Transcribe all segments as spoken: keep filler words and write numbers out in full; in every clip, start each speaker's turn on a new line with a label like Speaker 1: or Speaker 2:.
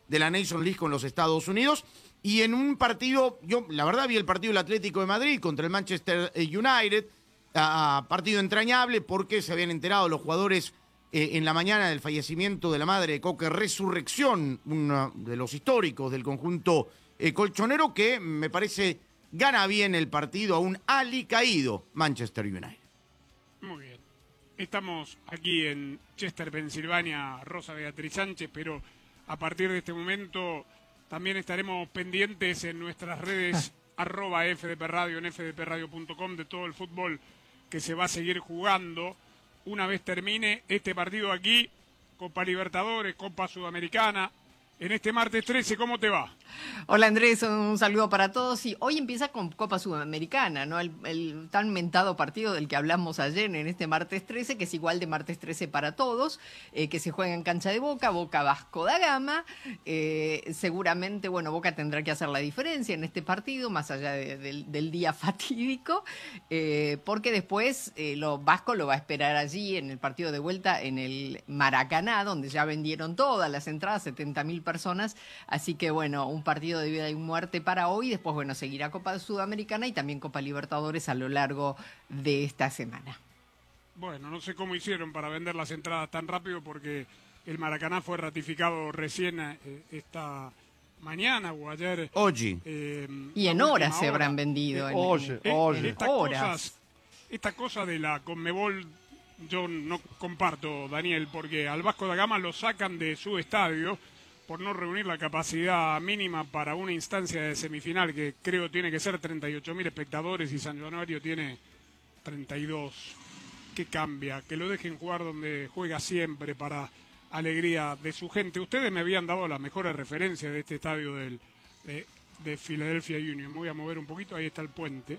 Speaker 1: de la Nations League con los Estados Unidos. Y en un partido, yo la verdad vi el partido del Atlético de Madrid contra el Manchester United, uh, partido entrañable porque se habían enterado los jugadores eh, en la mañana del fallecimiento de la madre de Coque Resurrección, uno de los históricos del conjunto eh, colchonero, que me parece gana bien el partido a un alicaído Manchester United.
Speaker 2: Muy bien. Estamos aquí en Chester, Pensilvania, Rosa Beatriz Sánchez, pero a partir de este momento también estaremos pendientes en nuestras redes arroba F D P Radio, en f d p radio punto com, de todo el fútbol que se va a seguir jugando una vez termine este partido aquí, Copa Libertadores, Copa Sudamericana. En este martes trece, ¿cómo te va?
Speaker 3: Hola Andrés, un saludo para todos. Y hoy empieza con Copa Sudamericana, ¿no? El, el tan mentado partido del que hablamos ayer en este martes trece, que es igual de martes trece para todos, eh, que se juega en cancha de Boca, Boca Vasco da Gama. Eh, seguramente, bueno, Boca tendrá que hacer la diferencia en este partido, más allá de, de, del día fatídico, eh, porque después eh, lo Vasco lo va a esperar allí en el partido de vuelta en el Maracaná, donde ya vendieron todas las entradas, setenta mil personas, así que bueno, un partido de vida y muerte para hoy, después bueno, seguirá Copa Sudamericana y también Copa Libertadores a lo largo de esta semana.
Speaker 2: Bueno, no sé cómo hicieron para vender las entradas tan rápido, porque el Maracaná fue ratificado recién eh, esta mañana o ayer.
Speaker 1: Hoy.
Speaker 2: Eh,
Speaker 3: y en horas hora. se habrán vendido.
Speaker 2: Eh,
Speaker 3: en,
Speaker 2: oye,
Speaker 3: en,
Speaker 2: oye. En estas
Speaker 3: horas.
Speaker 2: Cosas, esta cosa de la Conmebol yo no comparto, Daniel, porque al Vasco da Gama lo sacan de su estadio por no reunir la capacidad mínima para una instancia de semifinal, que creo tiene que ser treinta y ocho mil espectadores y San Januario tiene treinta y dos. ¿Qué cambia? Que lo dejen jugar donde juega siempre, para alegría de su gente. Ustedes me habían dado las mejores referencias de este estadio del, de, de Philadelphia Union. Me voy a mover un poquito, ahí está el puente.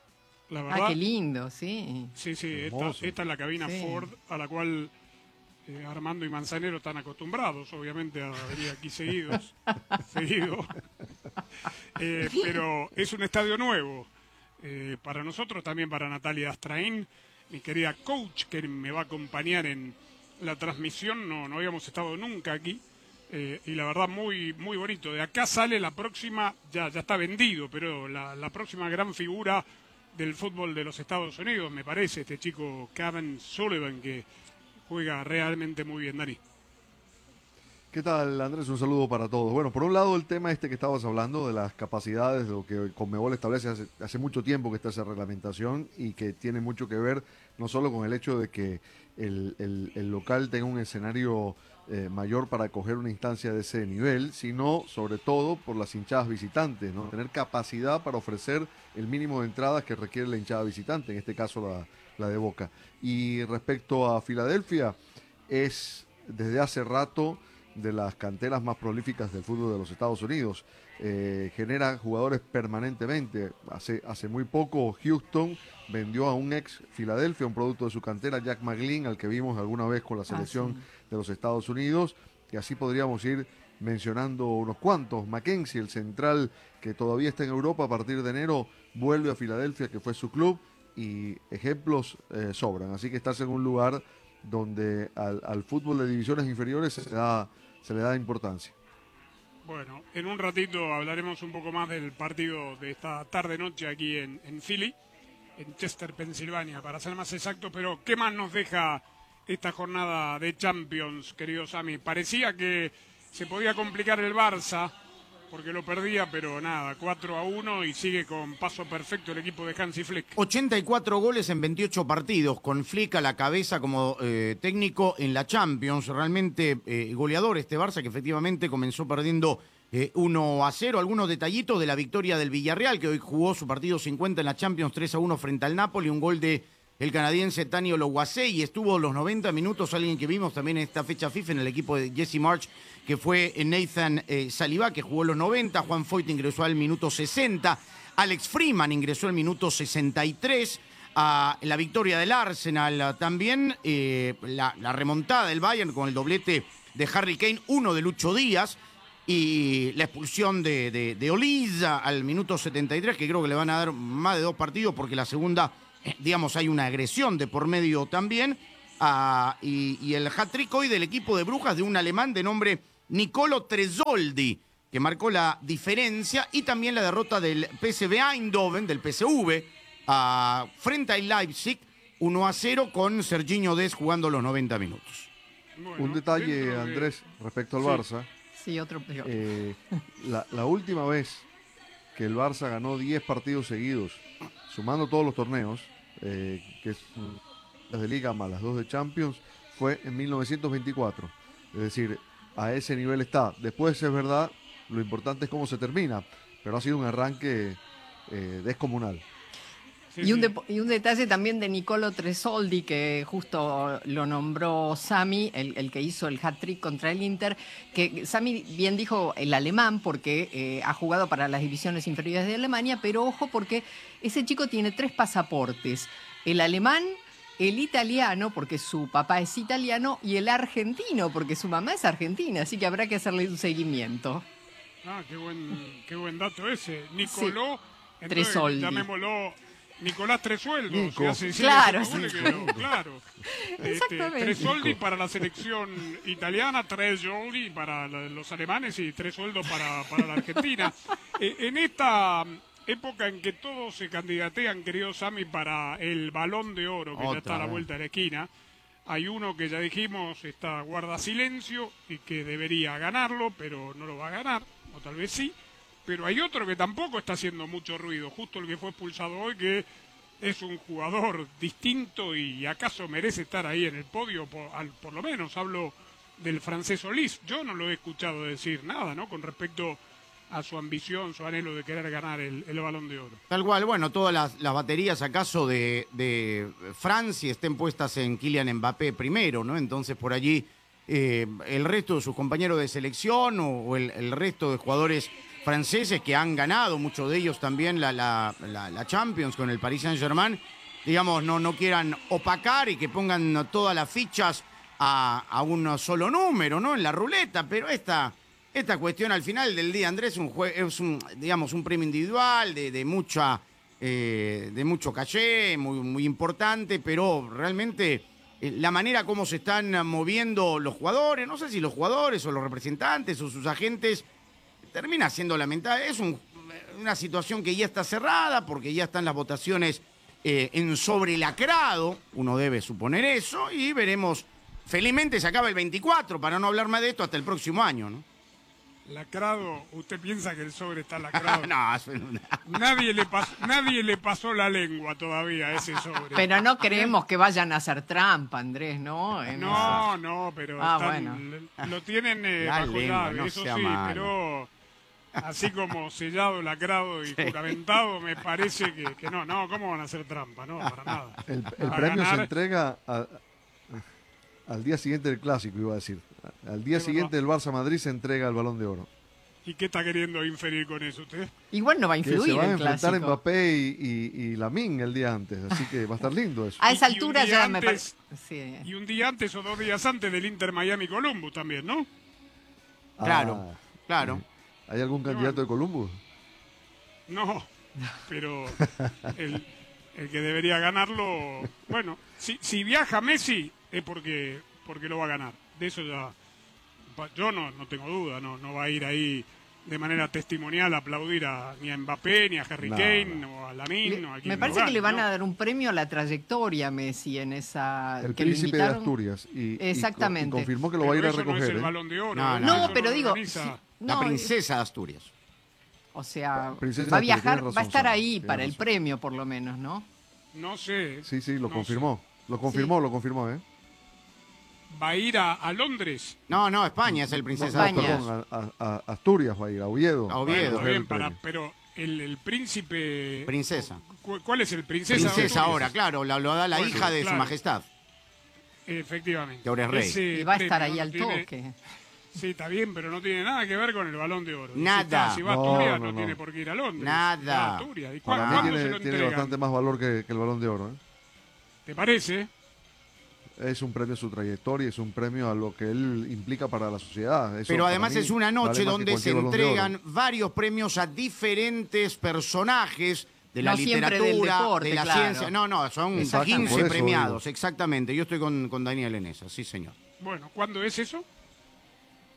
Speaker 2: La verdad,
Speaker 3: ah, qué lindo, sí.
Speaker 2: Sí, sí, esta, esta es la cabina sí. Ford, a la cual Eh, Armando y Manzanero están acostumbrados, obviamente, a venir aquí seguidos, seguido. Eh, pero es un estadio nuevo eh, para nosotros, también para Natalia Astraín, mi querida coach, que me va a acompañar en la transmisión. No, no habíamos estado nunca aquí eh, y la verdad muy, muy bonito. De acá sale la próxima, ya, ya está vendido, pero la, la próxima gran figura del fútbol de los Estados Unidos, me parece, este chico Kevin Sullivan, que juega realmente muy bien, Dani.
Speaker 4: ¿Qué tal, Andrés? Un saludo para todos. Bueno, por un lado el tema este que estabas hablando de las capacidades, de lo que Conmebol establece hace, hace mucho tiempo que está esa reglamentación y que tiene mucho que ver no solo con el hecho de que el, el, el local tenga un escenario eh, mayor para acoger una instancia de ese nivel, sino sobre todo por las hinchadas visitantes, ¿no? Tener capacidad para ofrecer el mínimo de entradas que requiere la hinchada visitante, en este caso la, la de Boca. Y respecto a Filadelfia, es desde hace rato de las canteras más prolíficas del fútbol de los Estados Unidos. Eh, genera jugadores permanentemente. Hace, hace muy poco Houston vendió a un ex Filadelfia, un producto de su cantera, Jack McGlynn, al que vimos alguna vez con la selección ah, sí. de los Estados Unidos, y así podríamos ir mencionando unos cuantos. Mackenzie, el central que todavía está en Europa, a partir de enero vuelve a Filadelfia, que fue su club, y ejemplos eh, sobran. Así que estás en un lugar donde al, al fútbol de divisiones inferiores se le da, se le da importancia.
Speaker 2: Bueno, en un ratito hablaremos un poco más del partido de esta tarde-noche aquí en, en Philly, en Chester, Pensilvania, para ser más exacto. Pero ¿qué más nos deja esta jornada de Champions, querido Sami? Parecía que se podía complicar el Barça, porque lo perdía, pero nada, cuatro a uno y sigue con paso perfecto el equipo de Hansi Flick.
Speaker 1: ochenta y cuatro goles en veintiocho partidos, con Flick a la cabeza como eh, técnico en la Champions. Realmente eh, goleador este Barça, que efectivamente comenzó perdiendo eh, uno a cero. Algunos detallitos de la victoria del Villarreal, que hoy jugó su partido cincuenta en la Champions, tres a uno frente al Napoli, un gol de el canadiense Tani Ologuacé, y estuvo los noventa minutos alguien que vimos también en esta fecha FIFA en el equipo de Jesse March, que fue Nathan eh, Saliba, que jugó los noventa. Juan Foyt ingresó al minuto sesenta. Alex Freeman ingresó al minuto sesenta y tres. A la victoria del Arsenal también, eh, la, la remontada del Bayern con el doblete de Harry Kane, uno de Lucho Díaz, y la expulsión de, de, de Oliza al minuto setenta y tres, que creo que le van a dar más de dos partidos porque la segunda, eh, digamos, hay una agresión de por medio también. Uh, y, y el hat-trick hoy del equipo de Brujas de un alemán de nombre Nicolo Tresoldi, que marcó la diferencia, y también la derrota del P S V Eindhoven, del P S V, a, frente al Leipzig, uno a cero, con Serginho Dest jugando los noventa minutos.
Speaker 2: Bueno,
Speaker 4: Un detalle,
Speaker 2: dentro de-
Speaker 4: Andrés, respecto al
Speaker 2: Sí.
Speaker 4: Barça.
Speaker 3: Sí, otro peor.
Speaker 4: Eh, la, la última vez que el Barça ganó diez partidos seguidos, sumando todos los torneos, eh, que es mm, las de Liga más las dos de Champions, fue en mil novecientos veinticuatro. Es decir, a ese nivel está. Después, es verdad, lo importante es cómo se termina, pero ha sido un arranque eh, descomunal.
Speaker 2: Sí,
Speaker 3: Y un,
Speaker 2: sí.
Speaker 3: de- y un detalle también de Nicolo Tresoldi, que justo lo nombró Sami, el, el que hizo el hat-trick contra el Inter, que Sami bien dijo el alemán, porque eh, ha jugado para las divisiones inferiores de Alemania, pero ojo porque ese chico tiene tres pasaportes, el alemán, el italiano, porque su papá es italiano, y el argentino, porque su mamá es argentina, así que habrá que hacerle un seguimiento.
Speaker 2: Ah, qué buen, qué buen dato ese. Nicoló, entonces,
Speaker 3: Tresoldi.
Speaker 2: llamémoslo Nicolás Tresueldo.
Speaker 4: Nico.
Speaker 2: Si hace- si
Speaker 3: Claro,
Speaker 2: hace goles,
Speaker 3: sí.
Speaker 2: que no, claro. Este,
Speaker 3: Exactamente.
Speaker 2: Tresoldi
Speaker 4: Nico.
Speaker 2: para la selección italiana, Tresoldi para la- los alemanes y Tresueldo para, para la Argentina. Eh, en esta época en que todos se candidatean, querido Sami, para el Balón de Oro, que ya
Speaker 1: Otra
Speaker 2: está a la
Speaker 1: vez.
Speaker 2: vuelta de la esquina, hay uno que ya dijimos está guarda silencio y que debería ganarlo, pero no lo va a ganar, o tal vez sí. Pero hay otro que tampoco está haciendo mucho ruido, justo el que fue expulsado hoy, que es un jugador distinto y acaso merece estar ahí en el podio, por, al- por lo menos hablo del francés Solís. Yo no lo he escuchado decir nada, ¿no? Con respecto a su ambición, su anhelo de querer ganar el, el Balón de Oro.
Speaker 1: Tal cual, bueno, todas las, las baterías acaso de, de Francia estén puestas en Kylian Mbappé primero, ¿no? Entonces por allí eh, el resto de sus compañeros de selección o, o el, el resto de jugadores franceses que han ganado, muchos de ellos también la, la, la, la Champions con el Paris Saint-Germain, digamos, no, no quieran opacar y que pongan todas las fichas a, a un solo número, ¿no? En la ruleta, pero esta... Esta cuestión al final del día, Andrés, es un, jue- es un digamos, un premio individual de, de mucha eh, de mucho caché, muy, muy importante, pero realmente eh, la manera como se están moviendo los jugadores, no sé si los jugadores o los representantes o sus agentes, termina siendo lamentable. Es un- una situación que ya está cerrada porque ya están las votaciones eh, en sobrelacrado, uno debe suponer eso, y veremos. Felizmente se acaba el veinticuatro, para no hablar más de esto hasta el próximo año, ¿no?
Speaker 2: Lacrado, ¿usted piensa que el sobre está lacrado?
Speaker 1: No, es una-
Speaker 2: Nadie le, pasó, nadie le pasó la lengua todavía a ese sobre.
Speaker 3: Pero no creemos que vayan a hacer trampa, Andrés, ¿no? En
Speaker 2: No, no, pero
Speaker 3: Ah,
Speaker 2: están-
Speaker 3: bueno.
Speaker 2: lo tienen eh,
Speaker 1: La
Speaker 2: bajo
Speaker 1: lengua,
Speaker 2: llave,
Speaker 1: no
Speaker 2: eso
Speaker 1: sea
Speaker 2: sí,
Speaker 1: malo.
Speaker 2: pero así como sellado, lacrado y juramentado, me parece que, que no, no, ¿cómo van a hacer trampa? No, para nada.
Speaker 4: El, el
Speaker 2: A
Speaker 4: premio se
Speaker 2: ganar-
Speaker 4: entrega a- al día siguiente del clásico, iba a decir. Al día
Speaker 2: Es
Speaker 4: siguiente del Barça Madrid se entrega el Balón de Oro.
Speaker 2: ¿Y qué está queriendo inferir con eso usted?
Speaker 3: Igual no va a
Speaker 4: Que se
Speaker 3: influir
Speaker 4: van a
Speaker 3: el
Speaker 4: enfrentar
Speaker 3: clásico.
Speaker 4: Mbappé y, y, y Lamine el día antes, así que va a estar lindo eso.
Speaker 3: A esa
Speaker 2: Y- y un
Speaker 3: altura
Speaker 2: día
Speaker 3: ya me
Speaker 2: antes-
Speaker 3: parece. Sí.
Speaker 2: Y un día antes o dos días antes del Inter Miami Columbus también, ¿no?
Speaker 1: Claro,
Speaker 4: Ah,
Speaker 1: claro.
Speaker 4: ¿hay algún candidato de Columbus?
Speaker 2: No, pero el, el que debería ganarlo, bueno, si, si viaja Messi es porque porque lo va a ganar. De eso ya, pa- yo no, no tengo duda, no, no va a ir ahí de manera testimonial a aplaudir a, ni a Mbappé, ni a Harry
Speaker 4: No,
Speaker 2: Kane,
Speaker 4: no.
Speaker 2: o a Lamine,
Speaker 3: Le-
Speaker 2: o a quien
Speaker 3: me
Speaker 2: lo
Speaker 3: parece que
Speaker 2: gane,
Speaker 3: le van
Speaker 2: ¿no?
Speaker 3: a dar un premio a la trayectoria a Messi en esa.
Speaker 4: El
Speaker 3: que lo
Speaker 4: príncipe de
Speaker 3: invitaron-
Speaker 4: Asturias. Y, y co-
Speaker 3: Exactamente.
Speaker 4: y confirmó que lo
Speaker 2: Pero
Speaker 4: va a ir a
Speaker 2: eso no es
Speaker 4: recoger.
Speaker 2: el
Speaker 4: ¿eh?
Speaker 2: Balón de Oro.
Speaker 1: No,
Speaker 2: ¿eh?
Speaker 1: no.
Speaker 3: No,
Speaker 2: Eso
Speaker 3: pero
Speaker 2: lo
Speaker 3: digo.
Speaker 2: organiza-
Speaker 3: sí,
Speaker 1: La
Speaker 3: no,
Speaker 1: princesa de Asturias.
Speaker 3: O sea,
Speaker 4: Princesa
Speaker 3: va a
Speaker 4: de Asturias,
Speaker 3: viajar,
Speaker 4: tiene
Speaker 3: va a estar
Speaker 4: razón,
Speaker 3: ahí
Speaker 4: tiene
Speaker 3: para el
Speaker 4: razón.
Speaker 3: premio, por lo menos, ¿no?
Speaker 2: No sé.
Speaker 4: Sí, sí, lo
Speaker 2: no
Speaker 4: confirmó. Lo confirmó, lo confirmó, ¿eh?
Speaker 2: sé. Va a ir a, a Londres.
Speaker 1: No, no, España es el princesa
Speaker 4: No,
Speaker 1: de
Speaker 3: España.
Speaker 1: Asturias.
Speaker 4: perdón, a, a- a Asturias va a ir, a Oviedo.
Speaker 1: A Oviedo.
Speaker 4: a
Speaker 2: Bueno,
Speaker 4: recoger
Speaker 2: bien,
Speaker 4: el
Speaker 2: para,
Speaker 4: premio.
Speaker 2: pero el, el príncipe...
Speaker 1: Princesa.
Speaker 2: cu- ¿Cuál es el princesa? de
Speaker 1: Princesa
Speaker 2: Asturias?
Speaker 1: ahora, claro, la, lo da la
Speaker 2: Bueno,
Speaker 1: hija de su
Speaker 2: claro.
Speaker 1: majestad.
Speaker 2: Efectivamente.
Speaker 1: Que ahora es rey.
Speaker 2: Ese
Speaker 3: Y va a estar
Speaker 2: premio
Speaker 3: ahí
Speaker 2: no
Speaker 3: al
Speaker 2: tiene-
Speaker 3: toque.
Speaker 2: Sí, está bien, pero no tiene nada que ver con el Balón de Oro. Y si
Speaker 1: Nada.
Speaker 2: está- Si, va a
Speaker 4: No,
Speaker 2: Asturias, no,
Speaker 4: no, no.
Speaker 2: tiene por qué ir a Londres.
Speaker 1: Nada.
Speaker 2: Va a Asturias. ¿Y cuá-
Speaker 4: Para mí
Speaker 2: cuándo se
Speaker 4: tiene,
Speaker 2: lo
Speaker 4: tiene
Speaker 2: entregan?
Speaker 4: bastante más valor que, que el Balón de Oro, ¿eh?
Speaker 2: ¿Te parece?
Speaker 4: Es un premio a su trayectoria, es un premio a lo que él implica para la sociedad. Eso
Speaker 1: Pero
Speaker 4: para
Speaker 1: además
Speaker 4: mí
Speaker 1: es una
Speaker 4: vale
Speaker 1: noche
Speaker 4: más que
Speaker 1: donde se
Speaker 4: cualquier Balón de Oro.
Speaker 1: entregan varios premios a diferentes personajes de la
Speaker 3: No siempre del
Speaker 1: literatura,
Speaker 3: deporte,
Speaker 1: de la
Speaker 3: claro.
Speaker 1: ciencia. No, no, son
Speaker 4: Exacto, por
Speaker 1: quince
Speaker 4: eso
Speaker 1: premiados,
Speaker 4: digo.
Speaker 1: exactamente. Yo estoy con, con Daniel en esa, sí, señor.
Speaker 2: Bueno, ¿cuándo es eso?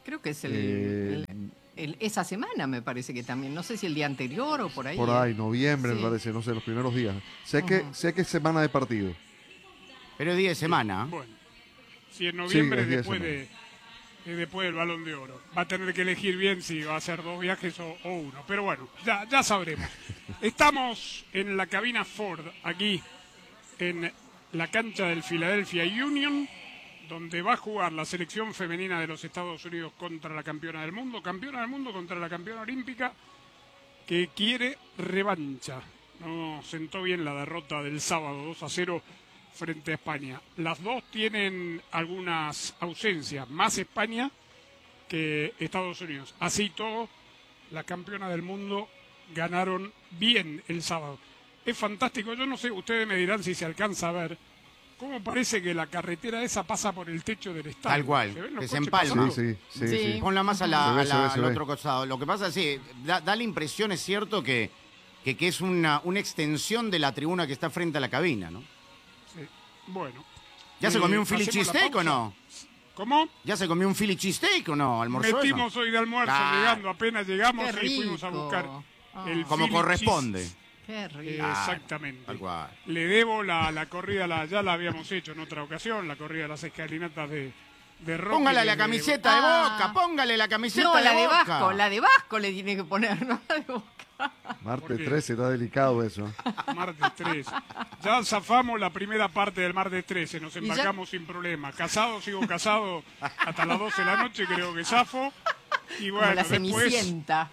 Speaker 3: Creo que es el,
Speaker 4: Eh,
Speaker 3: el- el- esa semana, me parece que también. No sé si el día anterior o por ahí.
Speaker 4: Por ahí, noviembre,
Speaker 3: Sí.
Speaker 4: me parece, no sé, los primeros días. Sé que
Speaker 3: Ujú.
Speaker 4: sé que es semana de partido.
Speaker 1: Pero es día de semana.
Speaker 2: Bueno, si en noviembre
Speaker 4: Sí,
Speaker 2: es
Speaker 4: es día de
Speaker 2: después de, es después del Balón de Oro. Va a tener que elegir bien si va a hacer dos viajes o, o uno. Pero bueno, ya, ya sabremos. Estamos en la cabina Ford, aquí en la cancha del Philadelphia Union, donde va a jugar la selección femenina de los Estados Unidos contra la campeona del mundo, campeona del mundo contra la campeona olímpica, que quiere revancha. No sentó bien la derrota del sábado dos a cero frente a España. Las dos tienen algunas ausencias, más España que Estados Unidos. Así y todo, la campeona del mundo ganaron bien el sábado. Es fantástico, yo no sé, ustedes me dirán si se alcanza a ver cómo parece que la carretera esa pasa por el techo del estadio.
Speaker 1: Tal cual,
Speaker 2: ¿Se ven los
Speaker 1: que se
Speaker 2: coches
Speaker 1: empalma.
Speaker 2: pasando?
Speaker 4: Sí, sí, sí.
Speaker 3: Sí.
Speaker 4: sí.
Speaker 1: Ponla más a la,
Speaker 4: Se ve,
Speaker 1: a
Speaker 4: se
Speaker 1: la-
Speaker 4: ve, se
Speaker 1: al
Speaker 4: ve.
Speaker 1: otro costado. Lo que pasa es que da, da la impresión, es cierto, que, que, que es una, una extensión de la tribuna que está frente a la cabina, ¿no?
Speaker 2: Sí. Bueno.
Speaker 1: ¿Ya se
Speaker 2: Eh,
Speaker 1: comió un Philly
Speaker 2: hacemos la
Speaker 1: cheesesteak o
Speaker 2: pausa.
Speaker 1: no?
Speaker 2: ¿Cómo?
Speaker 1: ¿Ya se comió un Philly cheesesteak o no? ¿Almorzó
Speaker 2: Metimos
Speaker 1: eso?
Speaker 2: hoy de almuerzo
Speaker 1: Ah.
Speaker 2: llegando, apenas llegamos
Speaker 3: Qué
Speaker 2: y fuimos a
Speaker 3: rico.
Speaker 2: buscar
Speaker 3: Ah.
Speaker 2: el
Speaker 1: Como
Speaker 2: Philly
Speaker 1: corresponde.
Speaker 2: cheese.
Speaker 3: Qué rico.
Speaker 2: Eh,
Speaker 1: Ah,
Speaker 2: Exactamente.
Speaker 1: tal cual.
Speaker 2: Le debo la, la corrida, la, ya la habíamos hecho en otra ocasión, la corrida de las escalinatas de, de Rocky.
Speaker 1: Póngale la
Speaker 2: desde-
Speaker 1: camiseta de
Speaker 3: Ah.
Speaker 1: Boca, póngale la camiseta
Speaker 3: No,
Speaker 1: de
Speaker 3: la de
Speaker 1: Boca.
Speaker 3: Vasco, la de Vasco le tiene que poner, ¿no? La de Boca.
Speaker 4: Martes
Speaker 2: ¿Por qué?
Speaker 4: trece, está delicado eso.
Speaker 2: Martes trece. Ya zafamos la primera parte del martes trece, nos
Speaker 3: ya-
Speaker 2: embarcamos sin problema. Casado, sigo casado hasta las doce de la noche, creo que zafo. Y bueno,
Speaker 3: Como la
Speaker 2: después,
Speaker 3: Cenicienta.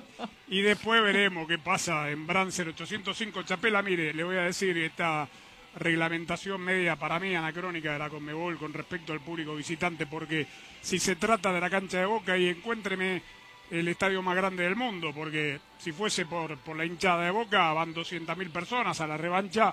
Speaker 2: y después veremos qué pasa en Brancer ochocientos cinco. Chapela, mire, le voy a decir esta reglamentación media para mí anacrónica de la Conmebol con respecto al público visitante, porque si se trata de la cancha de Boca, y encuéntreme el estadio más grande del mundo, porque si fuese por, por la hinchada de Boca van doscientas mil personas a la revancha,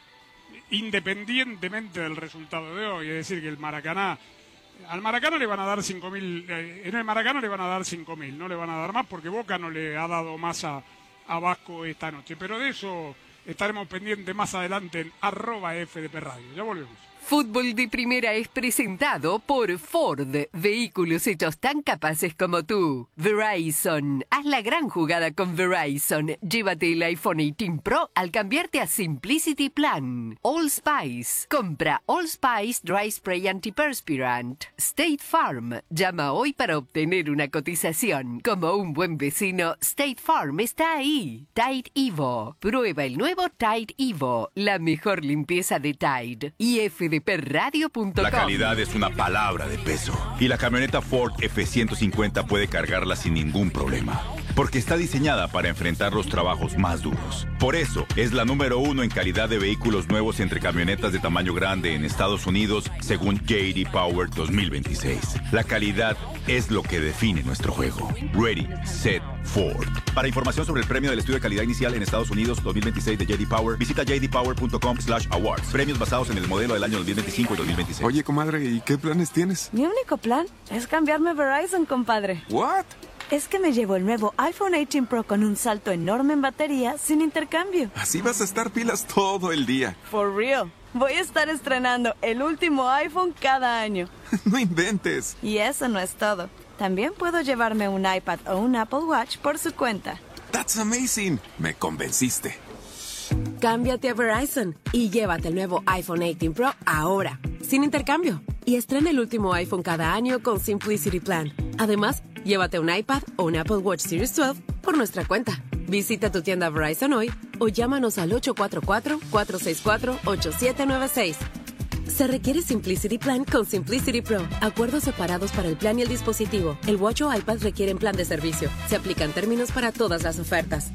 Speaker 2: independientemente del resultado de hoy. Es decir, que el Maracaná, al Maracaná le van a dar cinco mil, eh, en el Maracaná le van a dar cinco mil, no le van a dar más porque Boca no le ha dado más a, a Vasco esta noche. Pero de eso estaremos pendientes más adelante en arroba F D P Radio. Ya volvemos.
Speaker 5: Fútbol de Primera es presentado por Ford, vehículos hechos tan capaces como tú. Verizon, haz la gran jugada con Verizon. Llévate el iPhone dieciocho Pro al cambiarte a Simplicity Plan. Allspice, compra Allspice Dry Spray Antiperspirant. State Farm, llama hoy para obtener una cotización. Como un buen vecino, State Farm está ahí. Tide Evo, prueba el nuevo Tide Evo, la mejor limpieza de Tide. Y F D P radio punto com.
Speaker 6: La calidad es una palabra de peso y la camioneta Ford F ciento cincuenta puede cargarla sin ningún problema, porque está diseñada para enfrentar los trabajos más duros. Por eso es la número uno en calidad de vehículos nuevos entre camionetas de tamaño grande en Estados Unidos, según J D Power dos mil veintiséis. La calidad es lo que define nuestro juego. Ready, set, Ford. Para información sobre el premio del estudio de calidad inicial en Estados Unidos dos mil veintiséis de J D Power, visita j d power punto com slash awards. Premios basados en el modelo del año dos mil veinticinco y dos mil veintiséis.
Speaker 7: Oye, comadre, ¿y qué planes tienes?
Speaker 8: Mi único plan es cambiarme a Verizon, compadre.
Speaker 7: ¿What?
Speaker 8: Es que me llevo el nuevo iPhone dieciocho Pro con un salto enorme en batería sin intercambio.
Speaker 7: Así vas a estar pilas todo el día.
Speaker 8: For real. Voy a estar estrenando el último iPhone cada año.
Speaker 7: No inventes.
Speaker 8: Y eso no es todo. También puedo llevarme un iPad o un Apple Watch por su cuenta.
Speaker 7: That's amazing. Me convenciste.
Speaker 9: Cámbiate a Verizon y llévate el nuevo iPhone dieciocho Pro ahora, sin intercambio. Y estrena el último iPhone cada año con Simplicity Plan. Además, llévate un iPad o un Apple Watch Series doce por nuestra cuenta. Visita tu tienda Verizon hoy o llámanos al ocho cuatro cuatro, cuatro seis cuatro, ocho siete nueve seis. Se requiere Simplicity Plan con Simplicity Pro. Acuerdos separados para el plan y el dispositivo. El Watch o iPad requieren plan de servicio. Se aplican términos para todas las ofertas.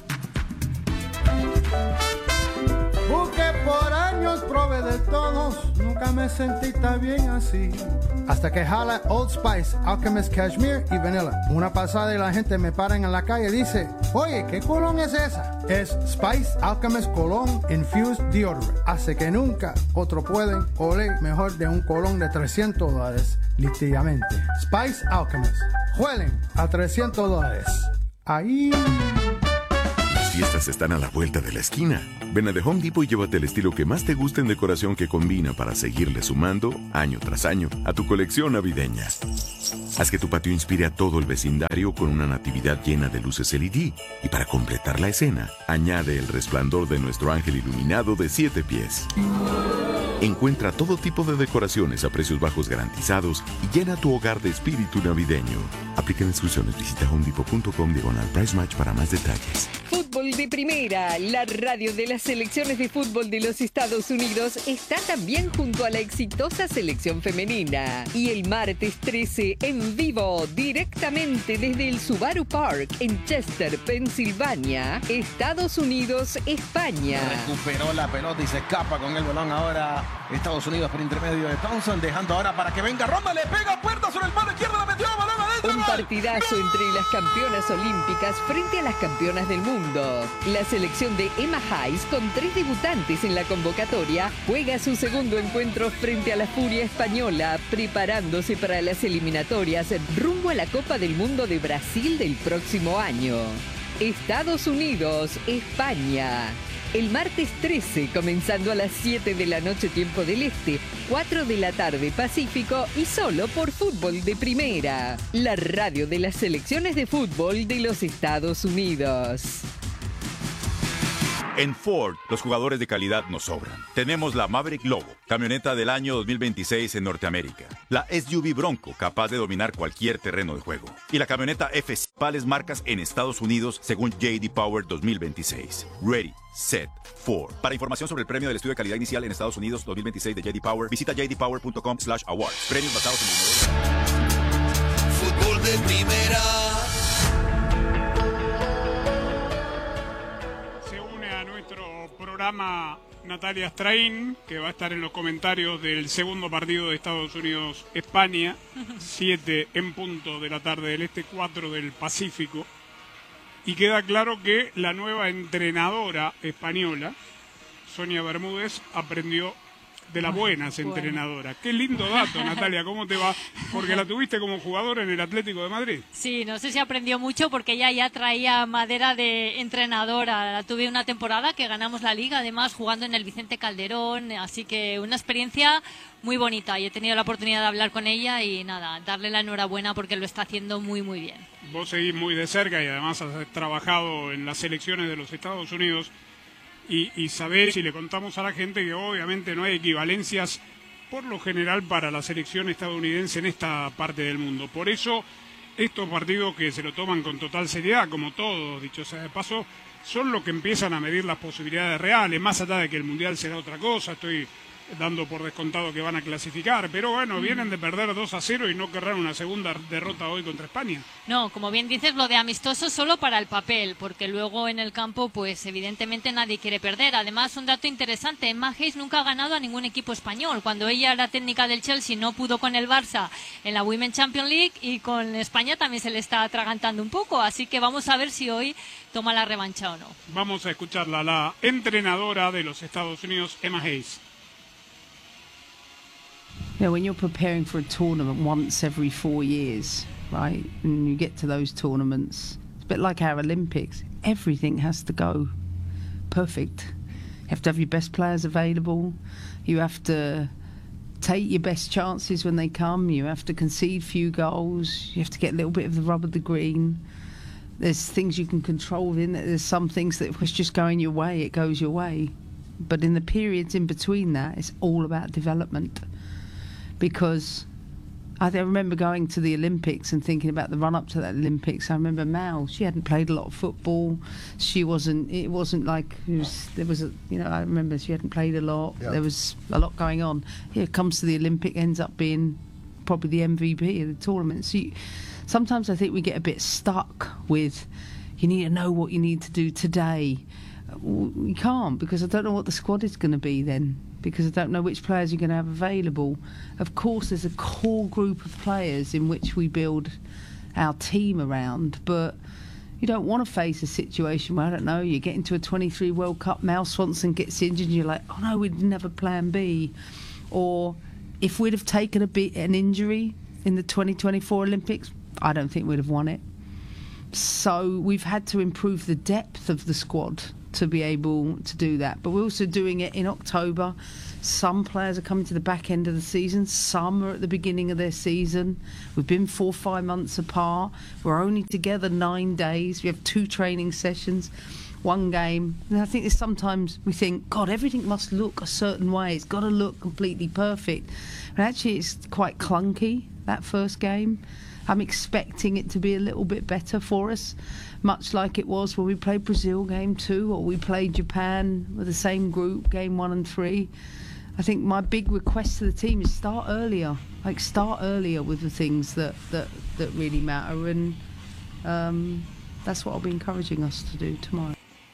Speaker 10: Busqué por años, probé de todos, nunca me sentí tan bien así. Hasta que jala Old Spice, Alchemist Cashmere y Vanilla. Una pasada y la gente me para en la calle y dice, oye, ¿qué colón es esa? Es Spice Alchemist Cologne Infused Deodorant. Hace que nunca otro pueden oler mejor de un colón de trescientos dólares, literalmente. Spice Alchemist. Huelen a trescientos dólares. Ahí...
Speaker 11: fiestas están a la vuelta de la esquina. Ven a The Home Depot y llévate el estilo que más te guste en decoración que combina para seguirle sumando, año tras año, a tu colección navideña. Haz que tu patio inspire a todo el vecindario con una natividad llena de luces L E D. Y para completar la escena, añade el resplandor de nuestro ángel iluminado de siete pies. Encuentra todo tipo de decoraciones a precios bajos garantizados y llena tu hogar de espíritu navideño. Aplican instrucciones. Visita homedepot punto com diagonal price match para más detalles.
Speaker 5: Fútbol de Primera, la radio de las selecciones de fútbol de los Estados Unidos, está también junto a la exitosa selección femenina. Y el martes trece, en vivo, directamente desde el Subaru Park en Chester, Pensilvania, Estados Unidos, España.
Speaker 12: Recuperó la pelota y se escapa con el balón ahora Estados Unidos por intermedio de Thompson, dejando ahora para que venga Ronda, le pega puerta sobre el palo izquierdo, la metió, balón adentro.
Speaker 5: Un partidazo entre las campeonas olímpicas frente a las campeonas del mundo. La selección de Emma Hayes, con tres debutantes en la convocatoria, juega su segundo encuentro frente a la Furia española, preparándose para las eliminatorias rumbo a la Copa del Mundo de Brasil del próximo año. Estados Unidos, España. El martes trece, comenzando a las siete de la noche tiempo del Este, cuatro de la tarde Pacífico, y solo por Fútbol de Primera, la radio de las selecciones de fútbol de los Estados Unidos.
Speaker 6: En Ford, los jugadores de calidad nos sobran. Tenemos la Maverick Lobo, camioneta del año dos mil veintiséis en Norteamérica. La S U V Bronco, capaz de dominar cualquier terreno de juego. Y la camioneta F C, principales marcas en Estados Unidos según J D Power dos mil veintiséis. Ready, set, Ford. Para información sobre el premio del estudio de calidad inicial en Estados Unidos dos mil veintiséis de J D Power, visita j d power punto com slash awards. Premios basados en el
Speaker 13: Fútbol de Primera.
Speaker 2: Programa Natalia Strain, que va a estar en los comentarios del segundo partido de Estados Unidos-España, siete en punto de la tarde del Este, cuatro del Pacífico. Y queda claro que la nueva entrenadora española, Sonia Bermúdez, aprendió de las buenas entrenadoras. Qué lindo dato, Natalia, ¿cómo te va? Porque la tuviste como jugadora en el Atlético de Madrid.
Speaker 14: Sí, no sé si aprendió mucho porque ella ya traía madera de entrenadora. La tuve una temporada que ganamos la Liga, además jugando en el Vicente Calderón, así que una experiencia muy bonita. Y he tenido la oportunidad de hablar con ella y nada, darle la enhorabuena porque lo está haciendo muy, muy bien.
Speaker 2: Vos seguís muy de cerca y además has trabajado en las selecciones de los Estados Unidos. Y, y saber si le contamos a la gente que obviamente no hay equivalencias por lo general para la selección estadounidense en esta parte del mundo. Por eso estos partidos que se lo toman con total seriedad, como todos, dicho sea de paso, son los que empiezan a medir las posibilidades reales, más allá de que el Mundial será otra cosa. Estoy dando por descontado que van a clasificar, pero bueno, vienen de perder dos a cero y no querrán una segunda derrota hoy contra España.
Speaker 14: No, como bien dices, lo de amistoso solo para el papel, porque luego en el campo, pues evidentemente nadie quiere perder. Además, un dato interesante, Emma Hayes nunca ha ganado a ningún equipo español. Cuando ella era técnica del Chelsea no pudo con el Barça en la Women's Champions League, y con España también se le está atragantando un poco, así que vamos a ver si hoy toma la revancha o no.
Speaker 2: Vamos a escucharla, la entrenadora de los Estados Unidos, Emma Hayes.
Speaker 15: You know, when you're preparing for a tournament once every four years, right, and you get to those tournaments, it's a bit like our Olympics. Everything has to go perfect. You have to have your best players available. You have to take your best chances when they come. You have to concede few goals. You have to get a little bit of the rub of the green. There's things you can control within it. There's some things that if it's just going your way, it goes your way. But in the periods in between that, it's all about development. Because I remember going to the Olympics and thinking about the run-up to that Olympics. I remember Mal, she hadn't played a lot of football. She wasn't, it wasn't like, it was, there was a, you know, I remember she hadn't played a lot. Yeah. There was a lot going on. Here comes to the Olympic, ends up being probably the M V P of the tournament. So you, sometimes I think we get a bit stuck with, you need to know what you need to do today. We can't, because I don't know what the squad is going to be then, because I don't know which players you're going to have available. Of course, there's a core group of players in which we build our team around, but you don't want to face a situation where, I don't know, you get into a twenty-three World Cup, Mal Swanson gets injured and you're like, oh no, we didn't have a plan B. Or if we'd have taken a bit, an injury in the twenty twenty-four Olympics, I don't think we'd have won it. So we've had to improve the depth of the squad to be able to do that. But we're also doing it in October. Some players are coming to the back end of the season. Some are at the beginning of their season. We've been four or five months apart. We're only together nine days. We have two training sessions, one game. And I think there's sometimes we think, God, everything must look a certain way. It's got to look completely perfect. But actually it's quite clunky, that first game. I'm expecting it to be a little bit better for us, much like it was when we played Brazil game two, or we played Japan with the same group, game one and three. I think my big request to the team is start earlier, like start earlier with the things that, that, that really matter, and um, that's what I'll be encouraging us to do tomorrow.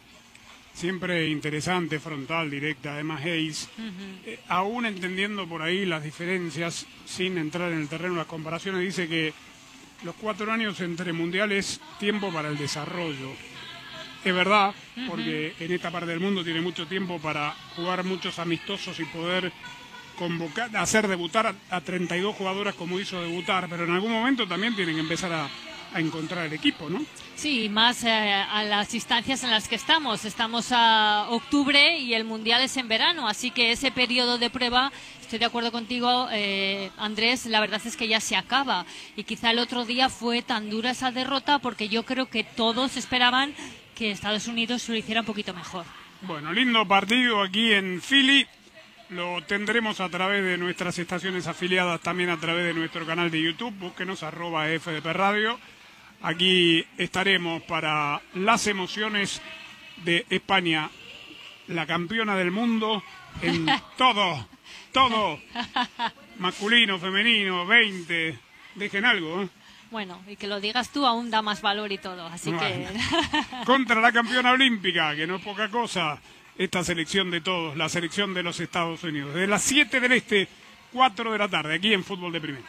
Speaker 2: Siempre interesante, frontal, directa, Emma Hayes, uh-huh. eh, aún entendiendo por ahí las diferencias, sin entrar en el terreno de las comparaciones, dice que los cuatro años entre mundiales, tiempo para el desarrollo. Es verdad, uh-huh. porque en esta parte del mundo tiene mucho tiempo para jugar muchos amistosos y poder convocar, hacer debutar a, a treinta y dos jugadoras como hizo debutar, pero en algún momento también tienen que empezar a, a encontrar el equipo, ¿no?
Speaker 14: Sí, más eh, a las instancias en las que estamos. Estamos a octubre y el Mundial es en verano, así que ese periodo de prueba, estoy de acuerdo contigo, eh, Andrés, la verdad es que ya se acaba. Y quizá el otro día fue tan dura esa derrota porque yo creo que todos esperaban que Estados Unidos lo hiciera un poquito mejor.
Speaker 2: Bueno, lindo partido aquí en Philly. Lo tendremos a través de nuestras estaciones afiliadas, también a través de nuestro canal de YouTube. Búsquenos, arroba F D P Radio. Aquí estaremos para las emociones de España, la campeona del mundo en todo, todo, masculino, femenino, veinte, dejen algo, ¿eh?
Speaker 14: Bueno, y que lo digas tú aún da más valor y todo, así bueno. que...
Speaker 2: Contra la campeona olímpica, que no es poca cosa, esta selección de todos, la selección de los Estados Unidos. De las siete del Este, cuatro de la tarde, aquí en Fútbol de Primera.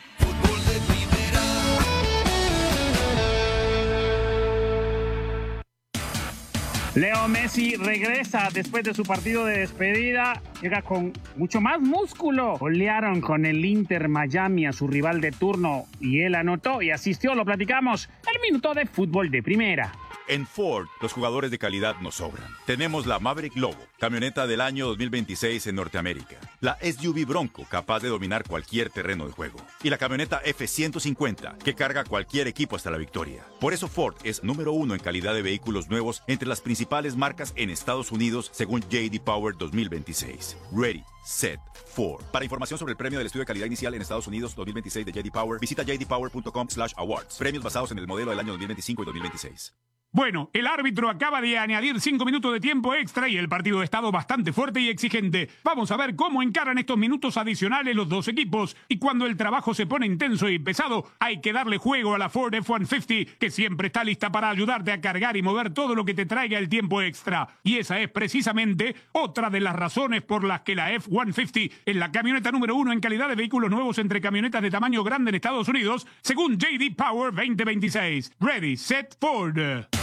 Speaker 13: Leo Messi regresa después de su partido de despedida, llega con mucho más músculo. Golearon con el Inter Miami a su rival de turno y él anotó y asistió, lo platicamos, el minuto de Fútbol de Primera.
Speaker 6: En Ford, los jugadores de calidad nos sobran. Tenemos la Maverick Lobo, camioneta del año dos mil veintiséis en Norteamérica. La S U V Bronco, capaz de dominar cualquier terreno de juego. Y la camioneta F ciento cincuenta, que carga cualquier equipo hasta la victoria. Por eso Ford es número uno en calidad de vehículos nuevos entre las principales marcas en Estados Unidos, según J D Power dos mil veintiséis. Ready, set, Ford. Para información sobre el premio del estudio de calidad inicial en Estados Unidos dos mil veintiséis de J D Power, visita j d power punto com slash awards. Premios basados en el modelo del año dos mil veinticinco y dos mil veintiséis.
Speaker 16: Bueno, el árbitro acaba de añadir cinco minutos de tiempo extra y el partido ha estado bastante fuerte y exigente. Vamos a ver cómo encaran estos minutos adicionales los dos equipos. Y cuando el trabajo se pone intenso y pesado, hay que darle juego a la Ford F ciento cincuenta, que siempre está lista para ayudarte a cargar y mover todo lo que te traiga el tiempo extra. Y esa es precisamente otra de las razones por las que la F ciento cincuenta es la camioneta número uno en calidad de vehículos nuevos entre camionetas de tamaño grande en Estados Unidos, según J D Power veinte veintiséis. Ready, set, Ford.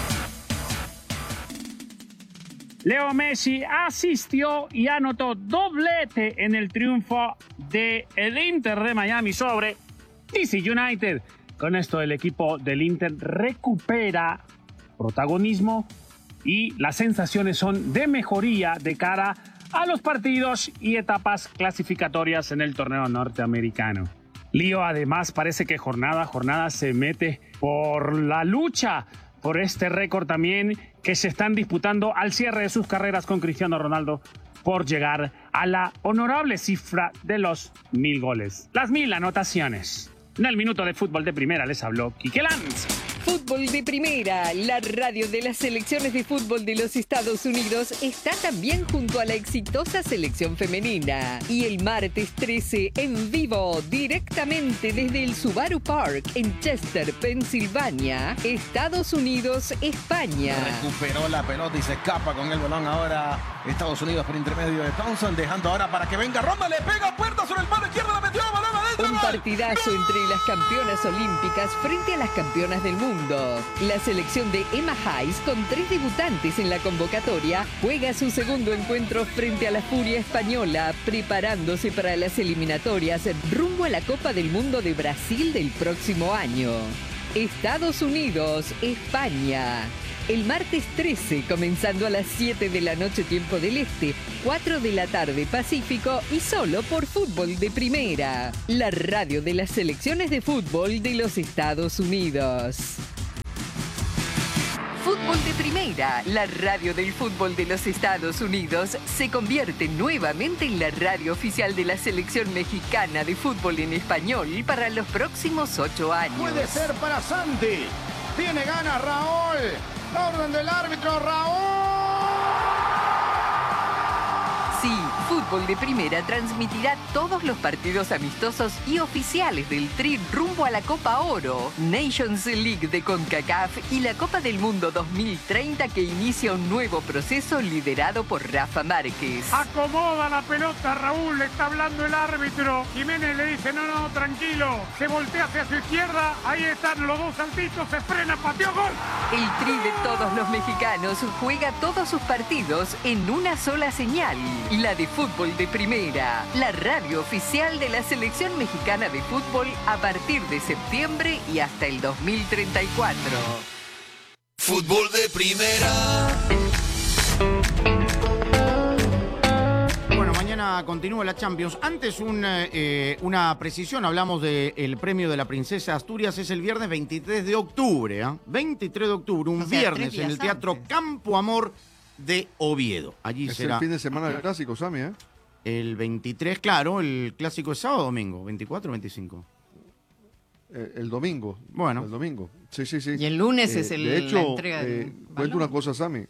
Speaker 13: Leo Messi asistió y anotó doblete en el triunfo del Inter de Miami sobre D C United. Con esto el equipo del Inter recupera protagonismo y las sensaciones son de mejoría de cara a los partidos y etapas clasificatorias en el torneo norteamericano. Lío además parece que jornada a jornada se mete por la lucha por este récord también que se están disputando al cierre de sus carreras con Cristiano Ronaldo por llegar a la honorable cifra de los mil goles, las mil anotaciones. En el minuto de Fútbol de Primera les habló Quique Lanz.
Speaker 5: Fútbol de Primera, la radio de las selecciones de fútbol de los Estados Unidos, está también junto a la exitosa selección femenina. Y el martes trece, en vivo, directamente desde el Subaru Park en Chester, Pensilvania, Estados Unidos, España.
Speaker 12: Recuperó la pelota y se escapa con el balón ahora Estados Unidos por intermedio de Thompson, dejando ahora para que venga Ronda, le pega puerta sobre el palo izquierdo, la metió, balón adentro.
Speaker 5: Un partidazo entre las campeonas olímpicas frente a las campeonas del mundo. La selección de Emma Hayes, con tres debutantes en la convocatoria, juega su segundo encuentro frente a la Furia española, preparándose para las eliminatorias rumbo a la Copa del Mundo de Brasil del próximo año.
Speaker 17: Estados Unidos, España. El martes trece, comenzando a las siete de la noche tiempo del Este, cuatro de la tarde Pacífico y solo por Fútbol de Primera, la radio de las selecciones de fútbol de los Estados Unidos. Fútbol de Primera, la radio del fútbol de los Estados Unidos, se convierte nuevamente en la radio oficial de la selección mexicana de fútbol en español para los próximos ocho años.
Speaker 1: Puede ser para Santi. Tiene ganas Raúl. La orden del árbitro, Raúl.
Speaker 17: Sí, Fútbol de Primera transmitirá todos los partidos amistosos y oficiales del Tri rumbo a la Copa Oro, Nations League de CONCACAF y la Copa del Mundo dos mil treinta, que inicia un nuevo proceso liderado por Rafa Márquez.
Speaker 2: Acomoda la pelota, Raúl, le está hablando el árbitro. Jiménez le dice, no, no, tranquilo. Se voltea hacia su izquierda, ahí están los dos saltitos, se frena, pateó, gol.
Speaker 17: El Tri de todos los mexicanos juega todos sus partidos en una sola señal, la de Fútbol de Primera, la radio oficial de la selección mexicana de fútbol a partir de septiembre y hasta el dos mil treinta y cuatro.
Speaker 18: Fútbol de Primera.
Speaker 1: Bueno, mañana continúa la Champions. Antes un, eh, una precisión, hablamos del premio de la Princesa Asturias, es el viernes veintitrés de octubre, ¿eh? veintitrés de octubre, un
Speaker 3: O sea,
Speaker 1: viernes
Speaker 3: tres días
Speaker 1: en el Teatro
Speaker 3: antes.
Speaker 1: Campo Amor de Oviedo. Allí
Speaker 4: Es
Speaker 1: será
Speaker 4: el fin de semana del clásico, Sammy, ¿eh?
Speaker 1: el veintitrés, claro, el clásico es sábado o domingo, veinticuatro o veinticinco.
Speaker 4: Eh, el domingo.
Speaker 1: Bueno.
Speaker 4: El domingo. Sí, sí, sí.
Speaker 3: Y el lunes
Speaker 4: Eh,
Speaker 3: es el-
Speaker 4: de hecho,
Speaker 3: la entrega del
Speaker 4: eh,
Speaker 3: balón.
Speaker 4: cuento una cosa, Sammy.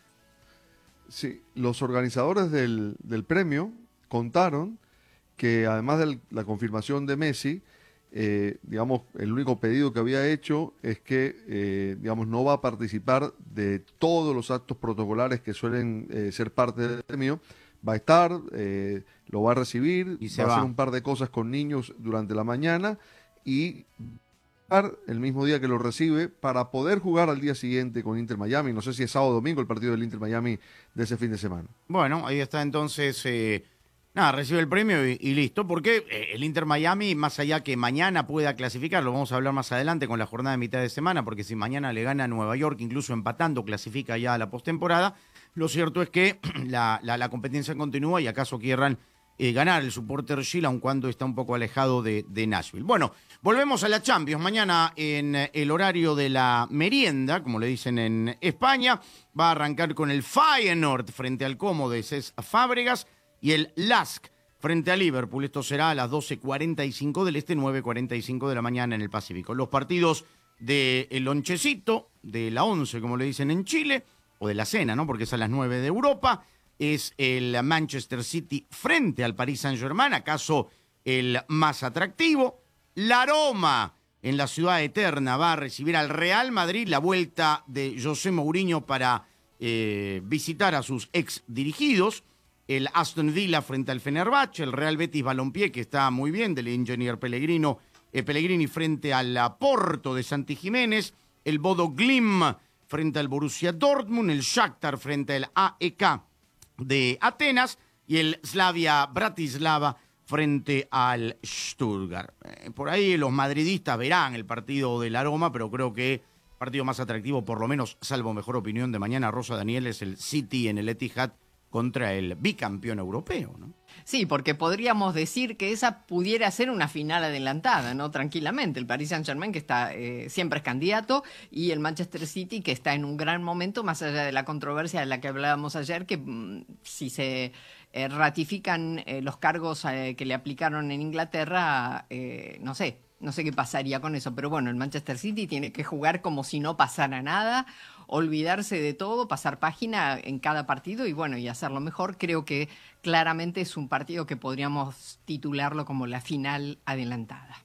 Speaker 4: Sí, los organizadores del, del premio contaron que además de la confirmación de Messi, eh, digamos, el único pedido que había hecho es que, eh, digamos, no va a participar de todos los actos protocolares que suelen eh, ser parte del premio. Va a estar, eh, lo va a recibir,
Speaker 1: Y se
Speaker 4: va a
Speaker 1: va.
Speaker 4: hacer un par de cosas con niños durante la mañana y el mismo día que lo recibe para poder jugar al día siguiente con Inter Miami. No sé si es sábado o domingo el partido del Inter Miami de ese fin de semana.
Speaker 1: Bueno, ahí está entonces, eh, nada, recibe el premio y, y listo, porque eh, el Inter Miami, más allá que mañana pueda clasificar, lo vamos a hablar más adelante con la jornada de mitad de semana, porque si mañana le gana a Nueva York, incluso empatando, clasifica ya a la postemporada, lo cierto es que la, la, la competencia continúa y acaso quieran eh, ganar el Supporter Shield, aun cuando está un poco alejado de, de Nashville. Bueno, volvemos a la Champions. Mañana en el horario de la merienda, como le dicen en España, va a arrancar con el Feyenoord frente al Como de Cesc Fábregas y el Lask frente a Liverpool. Esto será a las doce cuarenta y cinco del Este, nueve cuarenta y cinco de la mañana en el Pacífico. Los partidos del lonchecito, de la once, como le dicen en Chile, o de la cena, ¿no? Porque es a las nueve de Europa, es el Manchester City frente al Paris Saint-Germain, acaso el más atractivo. La Roma, en la ciudad eterna, va a recibir al Real Madrid, la vuelta de José Mourinho para eh, visitar a sus ex dirigidos. El Aston Villa frente al Fenerbahce, el Real Betis Balompié, que está muy bien, del Ingenier Pellegrino, eh, Pellegrini frente al Porto de Santi Jiménez, el Bodo Glimt frente al Borussia Dortmund, el Shakhtar frente al A E K de Atenas y el Slavia Bratislava frente al Stuttgart. Eh, por ahí los madridistas verán el partido de la Roma, pero creo que el partido más atractivo, por lo menos, salvo mejor opinión de mañana, Rosa Daniel, es el City en el Etihad contra el bicampeón europeo, ¿no?
Speaker 3: Sí, porque podríamos decir que esa pudiera ser una final adelantada, ¿no? Tranquilamente. El Paris Saint-Germain, que está eh, siempre es candidato, y el Manchester City, que está en un gran momento, más allá de la controversia de la que hablábamos ayer, que mmm, si se eh, ratifican eh, los cargos eh, que le aplicaron en Inglaterra, eh, no sé, no sé qué pasaría con eso. Pero bueno, el Manchester City tiene que jugar como si no pasara nada, olvidarse de todo, pasar página en cada partido y bueno, y hacerlo mejor. Creo que claramente es un partido que podríamos titularlo como la final adelantada.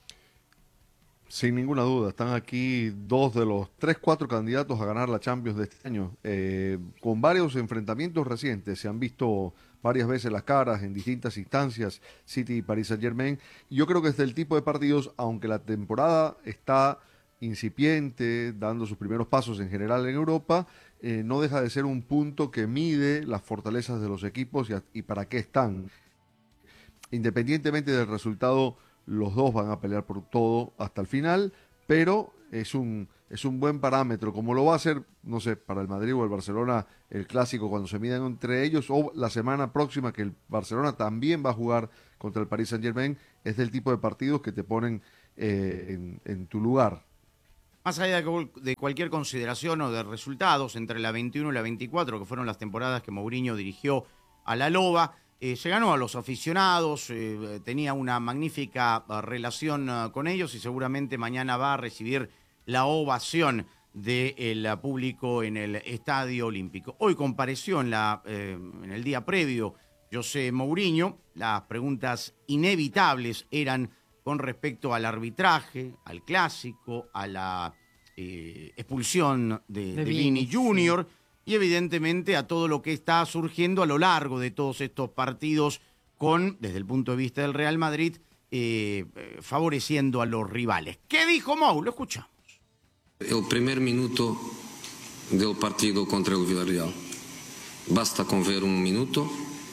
Speaker 4: Sin ninguna duda, están aquí dos de los tres, cuatro candidatos a ganar la Champions de este año. Eh, con varios enfrentamientos recientes, se han visto varias veces las caras en distintas instancias, City y Paris Saint-Germain. Y yo creo que es del tipo de partidos, aunque la temporada está incipiente, dando sus primeros pasos en general en Europa, eh, no deja de ser un punto que mide las fortalezas de los equipos y, a, y para qué están. Independientemente del resultado, los dos van a pelear por todo hasta el final, pero es un, es un buen parámetro, como lo va a ser, no sé, para el Madrid o el Barcelona, el clásico cuando se midan entre ellos, o la semana próxima que el Barcelona también va a jugar contra el Paris Saint-Germain, es del tipo de partidos que te ponen eh, en, en tu lugar.
Speaker 1: Más allá de, de cualquier consideración o de resultados, entre la veintiuno y la veinticuatro, que fueron las temporadas que Mourinho dirigió a la Loba, eh, se ganó a los aficionados, eh, tenía una magnífica uh, relación uh, con ellos y seguramente mañana va a recibir la ovación del uh, público en el Estadio Olímpico. Hoy compareció en, la, eh, en el día previo José Mourinho. Las preguntas inevitables eran con respecto al arbitraje, al clásico, a la eh, expulsión de, de, de Vini Junior Sí. Y evidentemente a todo lo que está surgiendo a lo largo de todos estos partidos con, desde el punto de vista del Real Madrid, eh, eh, favoreciendo a los rivales. ¿Qué dijo Mou? Lo escuchamos.
Speaker 19: El primer minuto del partido contra el Villarreal. Basta con ver un minuto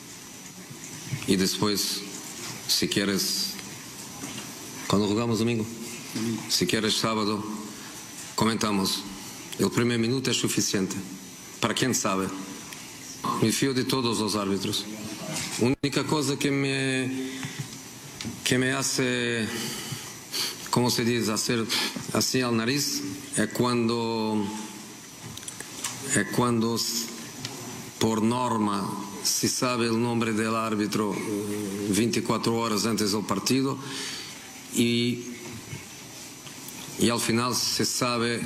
Speaker 19: y después, si quieres, cuando jugamos domingo, si quieres sábado, comentamos. El primer minuto es suficiente. Para quien sabe. Me fío de todos los árbitros. Única cosa que me que me hace, ¿cómo se dice? Hacer así al nariz es cuando es cuando por norma se sabe el nombre del árbitro veinticuatro horas antes del partido y y al final se sabe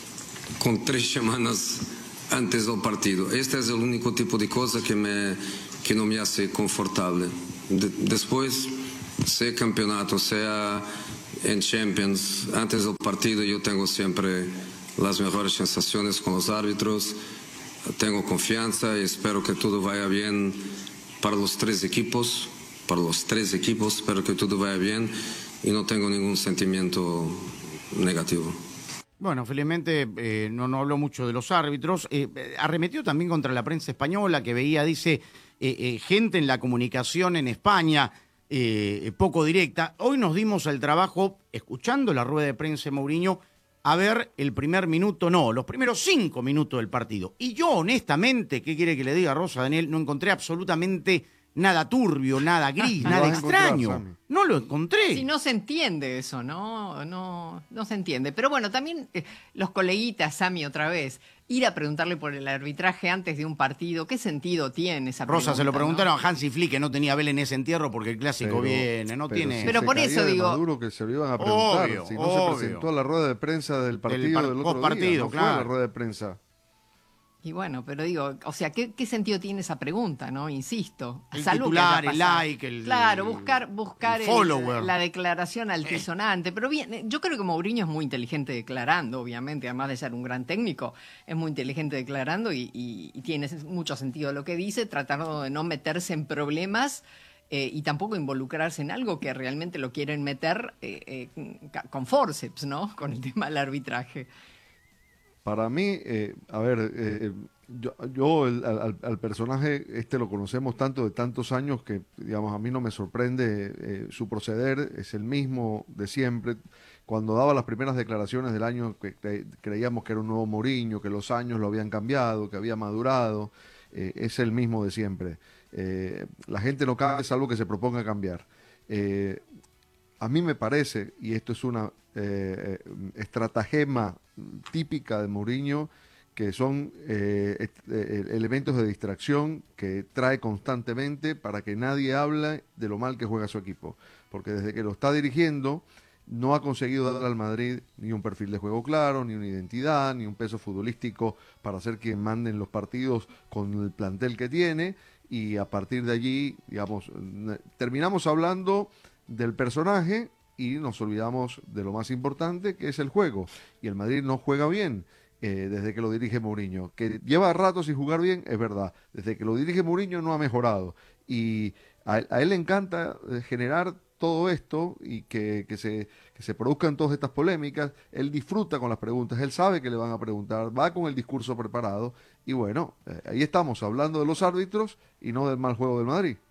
Speaker 19: con tres semanas antes del partido. Este es el único tipo de cosa que, me, que no me hace confortable. De, después, sea campeonato, sea en Champions, antes del partido yo tengo siempre las mejores sensaciones con los árbitros, tengo confianza y espero que todo vaya bien para los tres equipos, para los tres equipos, espero que todo vaya bien y no tengo ningún sentimiento negativo.
Speaker 1: Bueno, felizmente eh, no, no habló mucho de los árbitros. Eh, arremetió también contra la prensa española, que veía, dice, eh, eh, gente en la comunicación en España eh, poco directa. Hoy nos dimos el trabajo, escuchando la rueda de prensa de Mourinho, a ver el primer minuto, no, los primeros cinco minutos del partido. Y yo, honestamente, ¿qué quiere que le diga Rosa, Daniel? No encontré absolutamente nada turbio, nada gris, nada extraño. No lo encontré.
Speaker 3: Sí, no se entiende eso, ¿no? No, no se entiende. Pero bueno, también eh, los coleguitas, Sammy, otra vez, ir a preguntarle por el arbitraje antes de un partido, ¿qué sentido tiene esa pregunta?
Speaker 1: Rosa, se lo preguntaron, ¿no? A Hansi Flick, que no tenía vela en ese entierro porque el clásico pero, viene, no
Speaker 4: pero
Speaker 1: tiene...
Speaker 4: Si
Speaker 3: pero por eso digo...
Speaker 4: Maduro que se lo iban a preguntar,
Speaker 1: obvio,
Speaker 4: si no
Speaker 1: obvio.
Speaker 4: se presentó a la rueda de prensa del partido del, par
Speaker 1: del
Speaker 4: otro
Speaker 1: partido,
Speaker 4: día, no
Speaker 1: claro.
Speaker 4: fue a la rueda de prensa.
Speaker 3: Y bueno, pero digo, o sea, ¿qué, qué sentido tiene esa pregunta, no? Insisto.
Speaker 1: El
Speaker 3: Salvo
Speaker 1: titular,
Speaker 3: que haya
Speaker 1: el
Speaker 3: pasado.
Speaker 1: like, el
Speaker 3: Claro, buscar, buscar
Speaker 1: el
Speaker 3: el-
Speaker 1: follower.
Speaker 3: la declaración altisonante. Pero bien, yo creo que Mourinho es muy inteligente declarando, obviamente, además de ser un gran técnico, es muy inteligente declarando y, y- y tiene mucho sentido lo que dice, tratando de no meterse en problemas eh, y tampoco involucrarse en algo que realmente lo quieren meter eh, eh, con forceps, ¿no? Con el tema del arbitraje.
Speaker 4: Para mí, eh, a ver, eh, yo, yo el- al, al personaje este lo conocemos tanto de tantos años que, digamos, a mí no me sorprende eh, su proceder, es el mismo de siempre. Cuando daba las primeras declaraciones del año, que cre- creíamos que era un nuevo Mourinho, que los años lo habían cambiado, que había madurado, eh, es el mismo de siempre. Eh, la gente no cambia salvo que se proponga cambiar. Eh, a mí me parece, y esto es una eh, estratagema típica de Mourinho, que son eh, est- eh, elementos de distracción que trae constantemente para que nadie hable de lo mal que juega su equipo. Porque desde que lo está dirigiendo, no ha conseguido dar al Madrid ni un perfil de juego claro, ni una identidad, ni un peso futbolístico para ser quien mande en los partidos con el plantel que tiene, y a partir de allí, digamos, n- terminamos hablando del personaje y nos olvidamos de lo más importante, que es el juego. Y el Madrid no juega bien eh, desde que lo dirige Mourinho. Que lleva rato sin jugar bien, es verdad. Desde que lo dirige Mourinho no ha mejorado. Y a, él- a él le encanta eh, generar todo esto y que, que, se, que se produzcan todas estas polémicas. Él disfruta con las preguntas, él sabe que le van a preguntar, va con el discurso preparado. Y bueno, eh, ahí estamos hablando de los árbitros y no del mal juego del Madrid.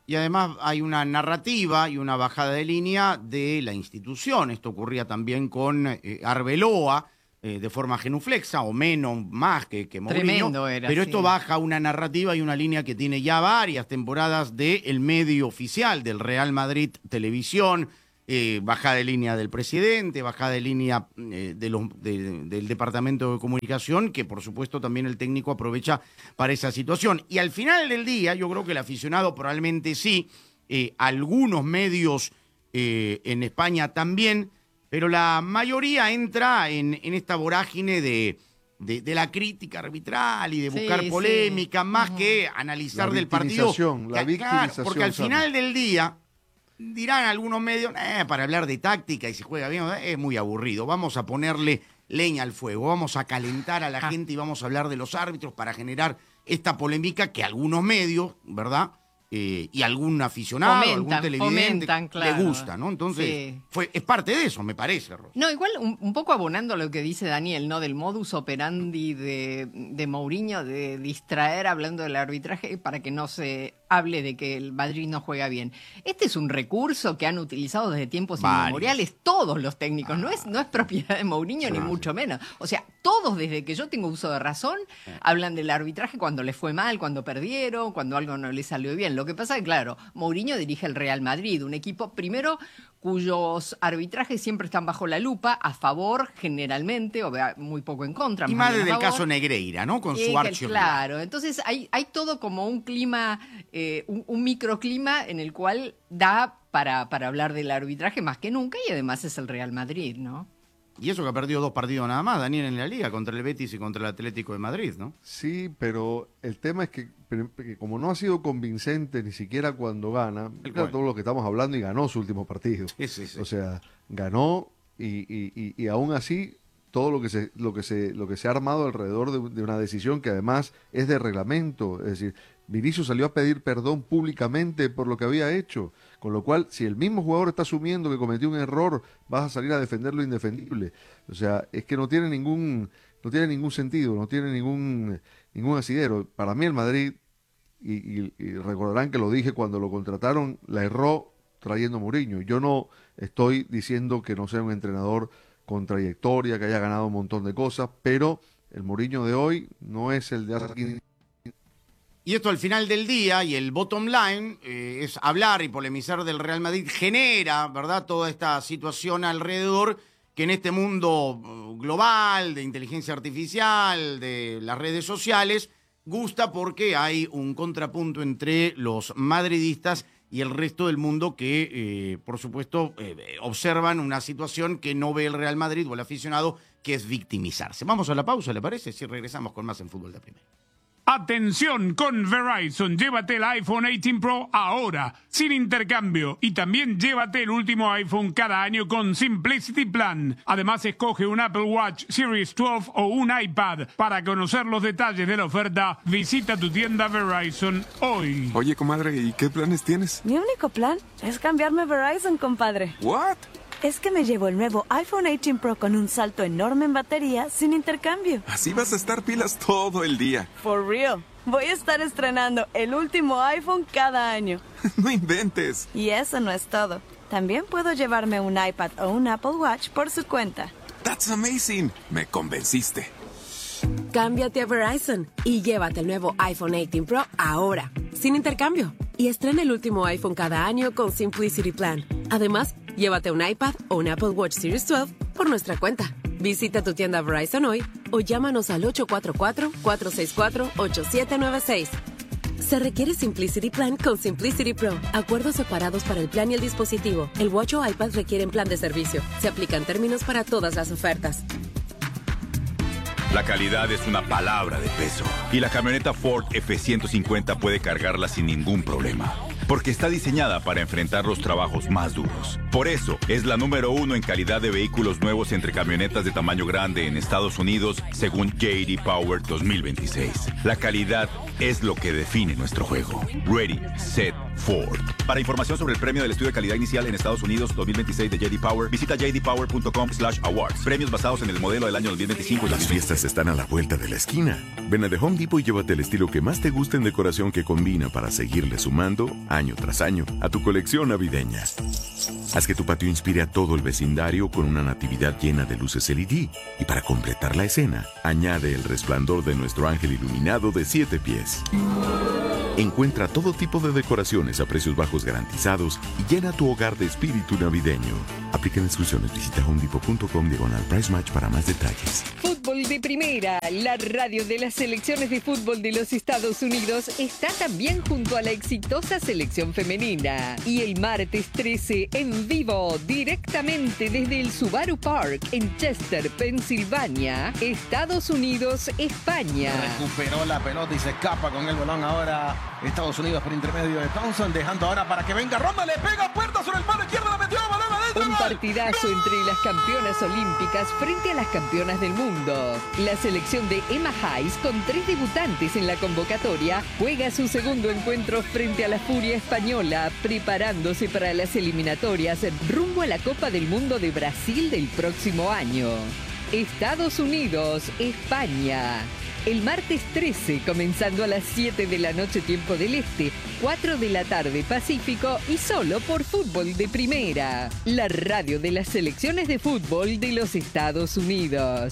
Speaker 1: Y además hay una narrativa y una bajada de línea de la institución. Esto ocurría también con eh, Arbeloa, eh, de forma genuflexa, o menos, más que, que Mourinho.
Speaker 3: Tremendo era,
Speaker 1: Pero
Speaker 3: sí.
Speaker 1: esto baja una narrativa y una línea que tiene ya varias temporadas del medio oficial del Real Madrid Televisión, eh, bajada de línea del presidente, bajada de línea eh, de los, de, del Departamento de Comunicación, que por supuesto también el técnico aprovecha para esa situación. Y al final del día, yo creo que el aficionado probablemente sí, eh, algunos medios eh, en España también, pero la mayoría entra en, en esta vorágine de, de, de la crítica arbitral y de buscar
Speaker 3: Sí,
Speaker 1: polémica,
Speaker 3: sí.
Speaker 1: más
Speaker 3: Ujú.
Speaker 1: que analizar
Speaker 4: La
Speaker 1: del partido.
Speaker 4: victimización, la
Speaker 1: Que,
Speaker 4: victimización,
Speaker 1: claro, porque al
Speaker 4: Sami.
Speaker 1: final del día dirán algunos medios, eh, para hablar de táctica y si juega bien, eh, es muy aburrido. Vamos a ponerle leña al fuego, vamos a calentar a la
Speaker 3: Ah.
Speaker 1: gente y vamos a hablar de los árbitros para generar esta polémica que algunos medios, ¿verdad? Eh, y algún aficionado,
Speaker 3: Fomentan,
Speaker 1: algún televidente
Speaker 3: fomentan, claro.
Speaker 1: le gusta, ¿no? Entonces,
Speaker 3: Sí.
Speaker 1: fue, es parte de eso, me parece, Ros.
Speaker 3: No, igual un, un poco abonando lo que dice Daniel, ¿no? Del modus operandi de, de Mourinho, de distraer hablando del arbitraje para que no se hable de que el Madrid no juega bien. Este es un recurso que han utilizado desde tiempos
Speaker 1: Varios.
Speaker 3: inmemoriales todos los técnicos, no es, no es propiedad de Mourinho ni mucho menos. O sea, todos desde que yo tengo uso de razón hablan del arbitraje cuando les fue mal, cuando perdieron, cuando algo no les salió bien. Lo que pasa es que, claro, Mourinho dirige el Real Madrid, un equipo primero cuyos arbitrajes siempre están bajo la lupa, a favor generalmente, o vea, muy poco en contra.
Speaker 1: Y
Speaker 3: más
Speaker 1: más
Speaker 3: bien a
Speaker 1: desde el
Speaker 3: favor.
Speaker 1: caso Negreira, ¿no? Con
Speaker 3: Eh,
Speaker 1: su
Speaker 3: que-
Speaker 1: archivo.
Speaker 3: Claro, entonces hay, hay todo como un clima, eh, un, un microclima en el cual da para, para hablar del arbitraje más que nunca y además es el Real Madrid, ¿no?
Speaker 1: Y eso que ha perdido dos partidos nada más, Daniel, en la Liga, contra el Betis y contra el Atlético de Madrid, ¿no?
Speaker 4: Sí, pero el tema es que, que como no ha sido convincente ni siquiera cuando gana,
Speaker 1: El
Speaker 4: mira
Speaker 1: cual.
Speaker 4: todo lo que estamos hablando y ganó su último partido.
Speaker 1: Sí, sí, sí.
Speaker 4: O sea, ganó y, y, y, y aún así todo lo que se lo que se lo que se ha armado alrededor de, de una decisión que además es de reglamento, es decir, Vinicius salió a pedir perdón públicamente por lo que había hecho, con lo cual si el mismo jugador está asumiendo que cometió un error, vas a salir a defender lo indefendible. O sea, es que no tiene ningún no tiene ningún sentido, no tiene ningún ningún asidero. Para mí el Madrid, y, y, y recordarán que lo dije cuando lo contrataron, la erró trayendo a Mourinho. Yo no estoy diciendo que no sea un entrenador con trayectoria, que haya ganado un montón de cosas, pero el Mourinho de hoy no es el de hace quince.
Speaker 1: Y esto al final del día, y el bottom line, eh, es hablar y polemizar del Real Madrid, genera, ¿verdad?, toda esta situación alrededor que en este mundo uh, global, de inteligencia artificial, de las redes sociales, gusta porque hay un contrapunto entre los madridistas y el resto del mundo que, eh, por supuesto, eh, observan una situación que no ve el Real Madrid o el aficionado, que es victimizarse. Vamos a la pausa, ¿le parece? Si regresamos con más en Fútbol de Primera.
Speaker 16: Atención, con Verizon, llévate el iPhone dieciocho Pro ahora, sin intercambio. Y también llévate el último iPhone cada año con Simplicity Plan. Además, escoge un Apple Watch Series doce o un iPad. Para conocer los detalles de la oferta, visita tu tienda Verizon hoy.
Speaker 7: Oye, comadre, ¿y qué planes tienes?
Speaker 8: Mi único plan es cambiarme a Verizon, compadre.
Speaker 7: ¿What?
Speaker 8: Es que me llevo el nuevo iPhone dieciocho Pro con un salto enorme en batería sin intercambio.
Speaker 7: Así vas a estar pilas todo el día.
Speaker 8: For real. Voy a estar estrenando el último iPhone cada año.
Speaker 7: No inventes.
Speaker 8: Y eso no es todo. También puedo llevarme un iPad o un Apple Watch por su cuenta.
Speaker 7: That's amazing. Me convenciste.
Speaker 9: Cámbiate a Verizon y llévate el nuevo iPhone dieciocho Pro ahora, sin intercambio. Y estrena el último iPhone cada año con Simplicity Plan. Además, llévate un iPad o un Apple Watch Series doce por nuestra cuenta. Visita tu tienda Verizon hoy o llámanos al ocho cuatro cuatro, cuatro seis cuatro, ocho siete nueve seis. Se requiere Simplicity Plan con Simplicity Pro. Acuerdos separados para el plan y el dispositivo. El Watch o iPad requieren plan de servicio. Se aplican términos para todas las ofertas.
Speaker 6: La calidad es una palabra de peso. Y la camioneta Ford F ciento cincuenta puede cargarla sin ningún problema. Porque está diseñada para enfrentar los trabajos más duros. Por eso, es la número uno en calidad de vehículos nuevos entre camionetas de tamaño grande en Estados Unidos, según J D Power dos mil veintiséis. La calidad es lo que define nuestro juego. Ready, set, Ford. Para información sobre el premio del estudio de calidad inicial en Estados Unidos dos mil veintiséis de J D Power, visita j d power punto com slash awards. Premios basados en el modelo del año dos mil veinticinco y
Speaker 11: Las fiestas están a la vuelta de la esquina. Ven a The Home Depot y llévate el estilo que más te guste en decoración que combina para seguirle sumando, año tras año, a tu colección navideña. Haz que tu patio inspire a todo el vecindario con una natividad llena de luces L E D. Y para completar la escena, añade el resplandor de nuestro ángel iluminado de siete pies. Encuentra todo tipo de decoraciones a precios bajos garantizados y llena tu hogar de espíritu navideño. Aplican exclusiones. Visita home depot punto com diagonal price match para más detalles.
Speaker 17: Fútbol de Primera, la radio de las selecciones de fútbol de los Estados Unidos, está también junto a la exitosa selección femenina. Y el martes trece, en vivo, directamente desde el Subaru Park en Chester, Pensilvania, Estados Unidos, España.
Speaker 12: Recuperó la pelota y se escapa con el balón ahora Estados Unidos por intermedio de Thompson, dejando ahora para que venga Ronda, le pega puerta sobre el palo izquierdo, la metió, balón adentro.
Speaker 17: Un partidazo entre las campeonas olímpicas frente a las campeonas del mundo. La selección de Emma Hayes, con tres debutantes en la convocatoria, juega su segundo encuentro frente a la Furia española, preparándose para las eliminatorias rumbo a la Copa del Mundo de Brasil del próximo año. Estados Unidos, España. El martes trece, comenzando a las siete de la noche tiempo del Este, cuatro de la tarde Pacífico, y solo por Fútbol de Primera, la radio de las selecciones de fútbol de los Estados Unidos.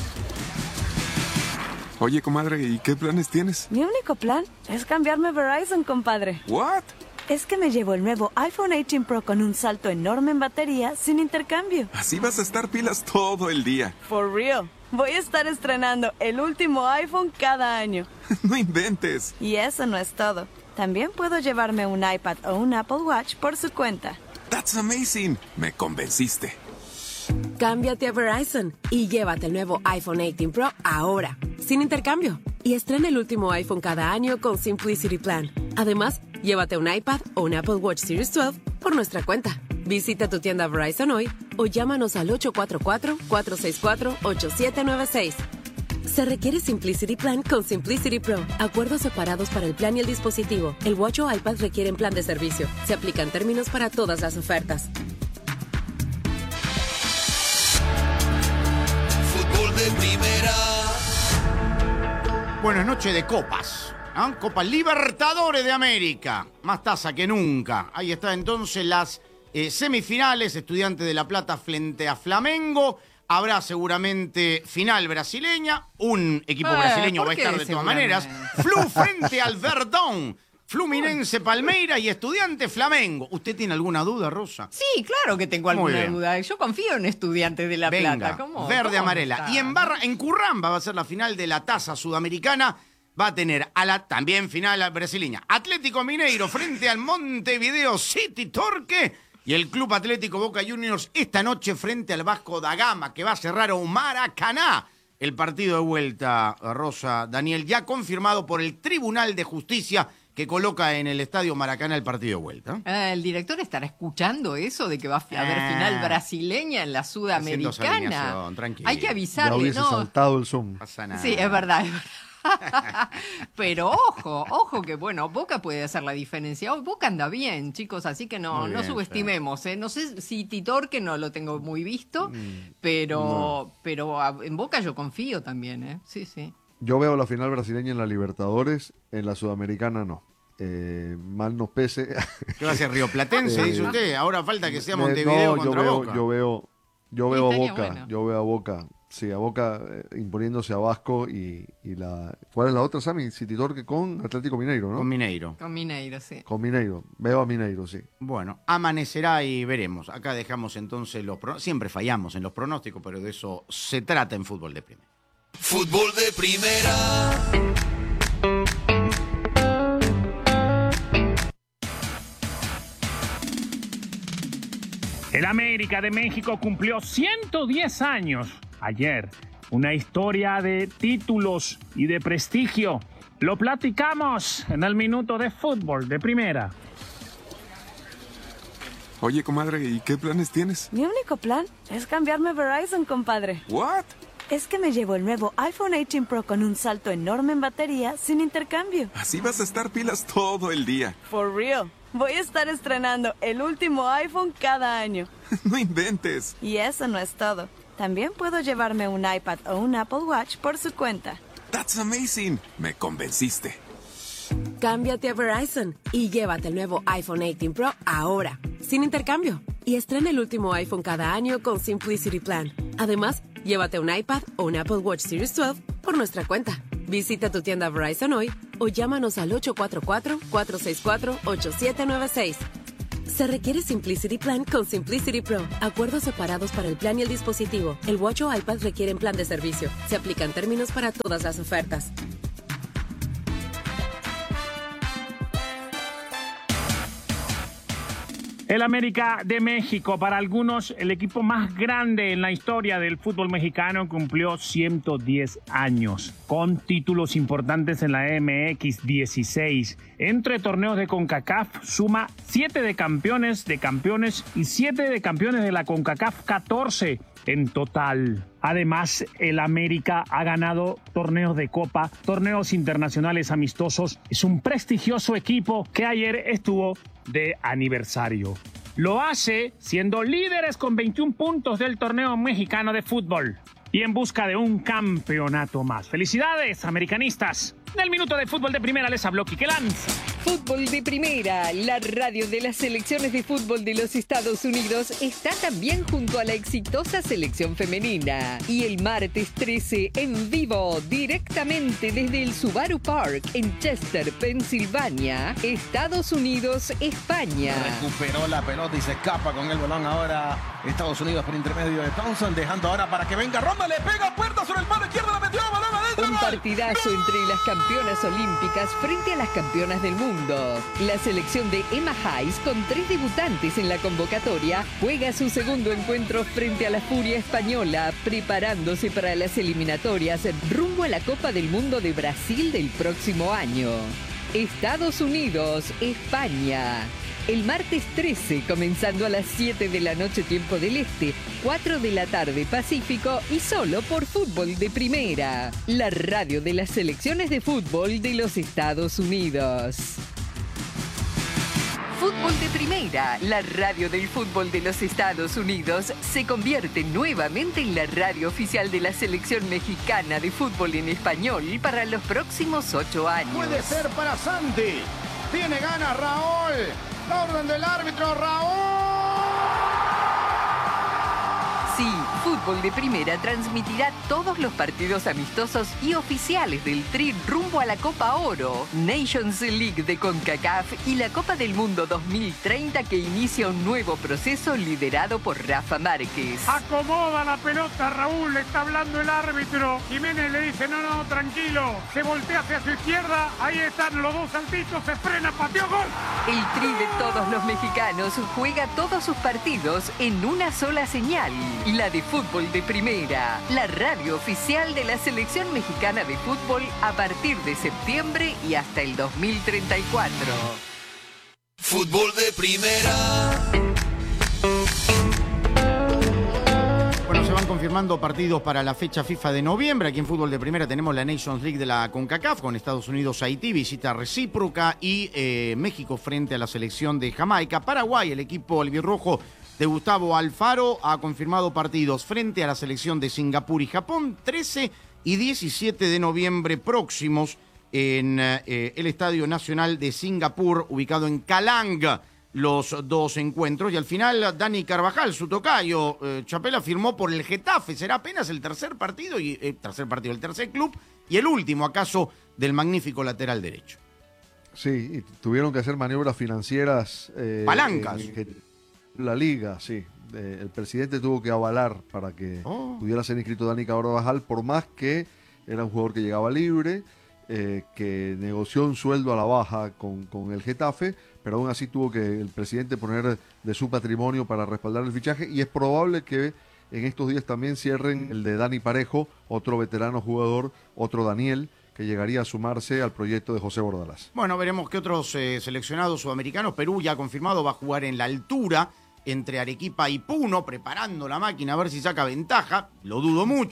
Speaker 7: Oye, comadre, ¿y qué planes tienes?
Speaker 8: Mi único plan es cambiarme a Verizon, compadre.
Speaker 7: ¿What?
Speaker 8: Es que me llevo el nuevo iPhone dieciocho Pro con un salto enorme en batería sin intercambio.
Speaker 7: Así vas a estar pilas todo el día.
Speaker 8: For real. Voy a estar estrenando el último iPhone cada año.
Speaker 7: No inventes.
Speaker 8: Y eso no es todo. También puedo llevarme un iPad o un Apple Watch por su cuenta.
Speaker 7: That's amazing. Me convenciste.
Speaker 9: Cámbiate a Verizon y llévate el nuevo iPhone dieciocho Pro ahora, sin intercambio. Y estrena el último iPhone cada año con Simplicity Plan. Además, llévate un iPad o un Apple Watch Series doce por nuestra cuenta. Visita tu tienda Verizon hoy o llámanos al ocho cuatro cuatro, cuatro seis cuatro, ocho siete nueve seis. Se requiere Simplicity Plan con Simplicity Pro. Acuerdos separados para el plan y el dispositivo. El Watch o iPad requieren plan de servicio. Se aplican términos para todas las ofertas.
Speaker 18: Fútbol de Primera.
Speaker 1: Bueno, es noche de copas. ¿Ah? Copa Libertadores de América. Más taza que nunca. Ahí está entonces las eh, semifinales. Estudiantes de La Plata frente a Flamengo. Habrá seguramente final brasileña. Un equipo
Speaker 3: Eh,
Speaker 1: brasileño
Speaker 3: ¿por
Speaker 1: va a
Speaker 3: qué
Speaker 1: estar de todas maneras.
Speaker 3: seguramente?
Speaker 1: Flu frente al Verdón. Fluminense Palmeira y Estudiante Flamengo. ¿Usted tiene alguna duda, Rosa?
Speaker 3: Sí, claro que tengo
Speaker 1: Muy
Speaker 3: alguna
Speaker 1: bien.
Speaker 3: duda. Yo confío en Estudiantes de La
Speaker 1: Venga,
Speaker 3: Plata. ¿Cómo,
Speaker 1: verde
Speaker 3: cómo
Speaker 1: amarela.
Speaker 3: está?
Speaker 1: Y en Barra, en Curramba va a ser la final de la Taza Sudamericana. Va a tener a la también final brasileña. Atlético Mineiro frente al Montevideo City Torque. Y el Club Atlético Boca Juniors esta noche frente al Vasco da Gama, que va a cerrar un Maracaná. El partido de vuelta, Rosa, Daniel, ya confirmado por el Tribunal de Justicia que coloca en el Estadio Maracaná el partido de vuelta.
Speaker 3: Ah, ¿el director estará escuchando eso de que va a haber
Speaker 1: Ah.
Speaker 3: final brasileña en la
Speaker 1: Haciendo esa
Speaker 3: Sudamericana?
Speaker 1: alineación, tranquilo.
Speaker 3: Hay que
Speaker 4: Ya
Speaker 3: avisarle,
Speaker 4: hubiese
Speaker 3: ¿no?
Speaker 4: saltado el Zoom.
Speaker 1: Pasa nada.
Speaker 3: Sí, es verdad, es verdad. Pero ojo, ojo que bueno, Boca puede hacer la diferencia. Oh, Boca anda bien, chicos, así que no,
Speaker 1: Muy
Speaker 3: no
Speaker 1: bien,
Speaker 3: subestimemos. ¿eh? No sé si Titor, que no lo tengo muy visto, pero, pero a- en Boca yo confío también, ¿eh? Sí, sí.
Speaker 4: Yo veo la final brasileña en la Libertadores, en la Sudamericana no. Eh, mal nos pese.
Speaker 1: ¿Qué va a ser Río Platense,
Speaker 4: Eh,
Speaker 1: dice usted? Ahora falta que sea
Speaker 4: Eh,
Speaker 1: Montevideo
Speaker 4: no, yo
Speaker 1: contra
Speaker 4: veo,
Speaker 1: Boca.
Speaker 4: Yo veo, yo veo a
Speaker 3: estaría
Speaker 4: Boca,
Speaker 3: bueno.
Speaker 4: yo veo a Boca. Sí, a Boca eh, imponiéndose a Vasco y, y la... ¿Cuál es la otra, Sammy? City Torque con Atlético Mineiro, ¿no?
Speaker 1: Con Mineiro.
Speaker 3: Con Mineiro, sí.
Speaker 4: Con Mineiro. Veo a Mineiro, sí.
Speaker 1: Bueno, amanecerá y veremos. Acá dejamos entonces los... pro- Siempre fallamos en los pronósticos, pero de eso se trata en Fútbol de Primera.
Speaker 18: Fútbol de Primera.
Speaker 13: El América de México cumplió ciento diez años ayer. Una historia de títulos y de prestigio. Lo platicamos en el minuto de Fútbol de Primera.
Speaker 7: Oye, comadre, ¿y qué planes tienes?
Speaker 8: Mi único plan es cambiarme a Verizon, compadre.
Speaker 7: ¿What?
Speaker 8: Es que me llevo el nuevo iPhone dieciocho Pro con un salto enorme en batería sin intercambio.
Speaker 7: Así vas a estar pilas todo el día.
Speaker 8: For real. Voy a estar estrenando el último iPhone cada año.
Speaker 7: No inventes.
Speaker 8: Y eso no es todo. También puedo llevarme un iPad o un Apple Watch por su cuenta.
Speaker 7: That's amazing. Me convenciste.
Speaker 9: Cámbiate a Verizon y llévate el nuevo iPhone dieciocho Pro ahora, sin intercambio. Y estrena el último iPhone cada año con Simplicity Plan. Además, llévate un iPad o un Apple Watch Series doce por nuestra cuenta. Visita tu tienda Verizon hoy o llámanos al ocho cuatro cuatro, cuatro seis cuatro, ocho siete nueve seis. Se requiere Simplicity Plan con Simplicity Pro. Acuerdos separados para el plan y el dispositivo. El Watch o iPad requieren plan de servicio. Se aplican términos para todas las ofertas.
Speaker 13: El América de México, para algunos el equipo más grande en la historia del fútbol mexicano, cumplió ciento diez años, con títulos importantes en la M X dieciséis. Entre torneos de CONCACAF suma siete de campeones de campeones y siete de campeones de la CONCACAF, catorce en total. Además, el América ha ganado torneos de Copa, torneos internacionales amistosos. Es un prestigioso equipo que ayer estuvo de aniversario. Lo hace siendo líderes con veintiún puntos del torneo mexicano de fútbol y en busca de un campeonato más. ¡Felicidades, americanistas! En el minuto de fútbol de primera les habló Quique Lanz.
Speaker 17: Fútbol de Primera, la radio de las selecciones de fútbol de los Estados Unidos, está también junto a la exitosa selección femenina. Y el martes trece, en vivo, directamente desde el Subaru Park en Chester, Pensilvania, Estados Unidos, España.
Speaker 12: Recuperó la pelota y se escapa con el balón ahora Estados Unidos por intermedio de Thompson, dejando ahora para que venga Ronda, le pega puerta sobre el palo izquierdo, la metió, balón adentro.
Speaker 17: Un partidazo entre las campeonas olímpicas frente a las campeonas del mundo. La selección de Emma Hayes, con tres debutantes en la convocatoria, juega su segundo encuentro frente a la Furia española, preparándose para las eliminatorias rumbo a la Copa del Mundo de Brasil del próximo año. Estados Unidos, España. El martes trece, comenzando a las siete de la noche tiempo del Este, cuatro de la tarde Pacífico, y solo por Fútbol de Primera, la radio de las selecciones de fútbol de los Estados Unidos.
Speaker 5: Fútbol de Primera, la radio del fútbol de los Estados Unidos, se convierte nuevamente en la radio oficial de la selección mexicana de fútbol en español para los próximos ocho años.
Speaker 1: Puede ser para Santi. Tiene ganas Raúl. La orden del árbitro, Raúl.
Speaker 5: Sí, Fútbol de Primera transmitirá todos los partidos amistosos y oficiales del Tri rumbo a la Copa Oro, Nations League de CONCACAF y la Copa del Mundo dos mil treinta, que inicia un nuevo proceso liderado por Rafa Márquez.
Speaker 2: Acomoda la pelota, Raúl, le está hablando el árbitro. Jiménez le dice, no, no, tranquilo. Se voltea hacia su izquierda, ahí están los dos saltitos, se frena, pateó, gol.
Speaker 5: El Tri de todos los mexicanos juega todos sus partidos en una sola señal, la de Fútbol de Primera, la radio oficial de la selección mexicana de fútbol a partir de septiembre y hasta el dos mil treinta y cuatro.
Speaker 18: Fútbol de Primera.
Speaker 1: Bueno, se van confirmando partidos para la fecha FIFA de noviembre. Aquí en Fútbol de Primera tenemos la Nations League de la CONCACAF con Estados Unidos-Haití, visita recíproca, y eh, México frente a la selección de Jamaica. Paraguay, el equipo albirrojo de Gustavo Alfaro, ha confirmado partidos frente a la selección de Singapur y Japón, trece y diecisiete de noviembre próximos en eh, el Estadio Nacional de Singapur, ubicado en Calanga, los dos encuentros. Y al final, Dani Carvajal, su tocayo, eh, Chapela, firmó por el Getafe. Será apenas el tercer partido, y eh, tercer partido, el tercer club, y el último, acaso, del magnífico lateral derecho.
Speaker 4: Sí, y tuvieron que hacer maniobras financieras. Eh,
Speaker 1: Palancas.
Speaker 4: En, en, la liga, sí. Eh, el presidente tuvo que avalar para que oh. pudiera ser inscrito Dani Carvajal, por más que era un jugador que llegaba libre, eh, que negoció un sueldo a la baja con, con el Getafe, pero aún así tuvo que el presidente poner de su patrimonio para respaldar el fichaje, y es probable que en estos días también cierren el de Dani Parejo, otro veterano jugador, otro Daniel, que llegaría a sumarse al proyecto de José Bordalás.
Speaker 1: Bueno, veremos qué otros eh, seleccionados sudamericanos. Perú ya ha confirmado, va a jugar en la altura entre Arequipa y Puno, preparando la máquina a ver si saca ventaja, lo dudo mucho.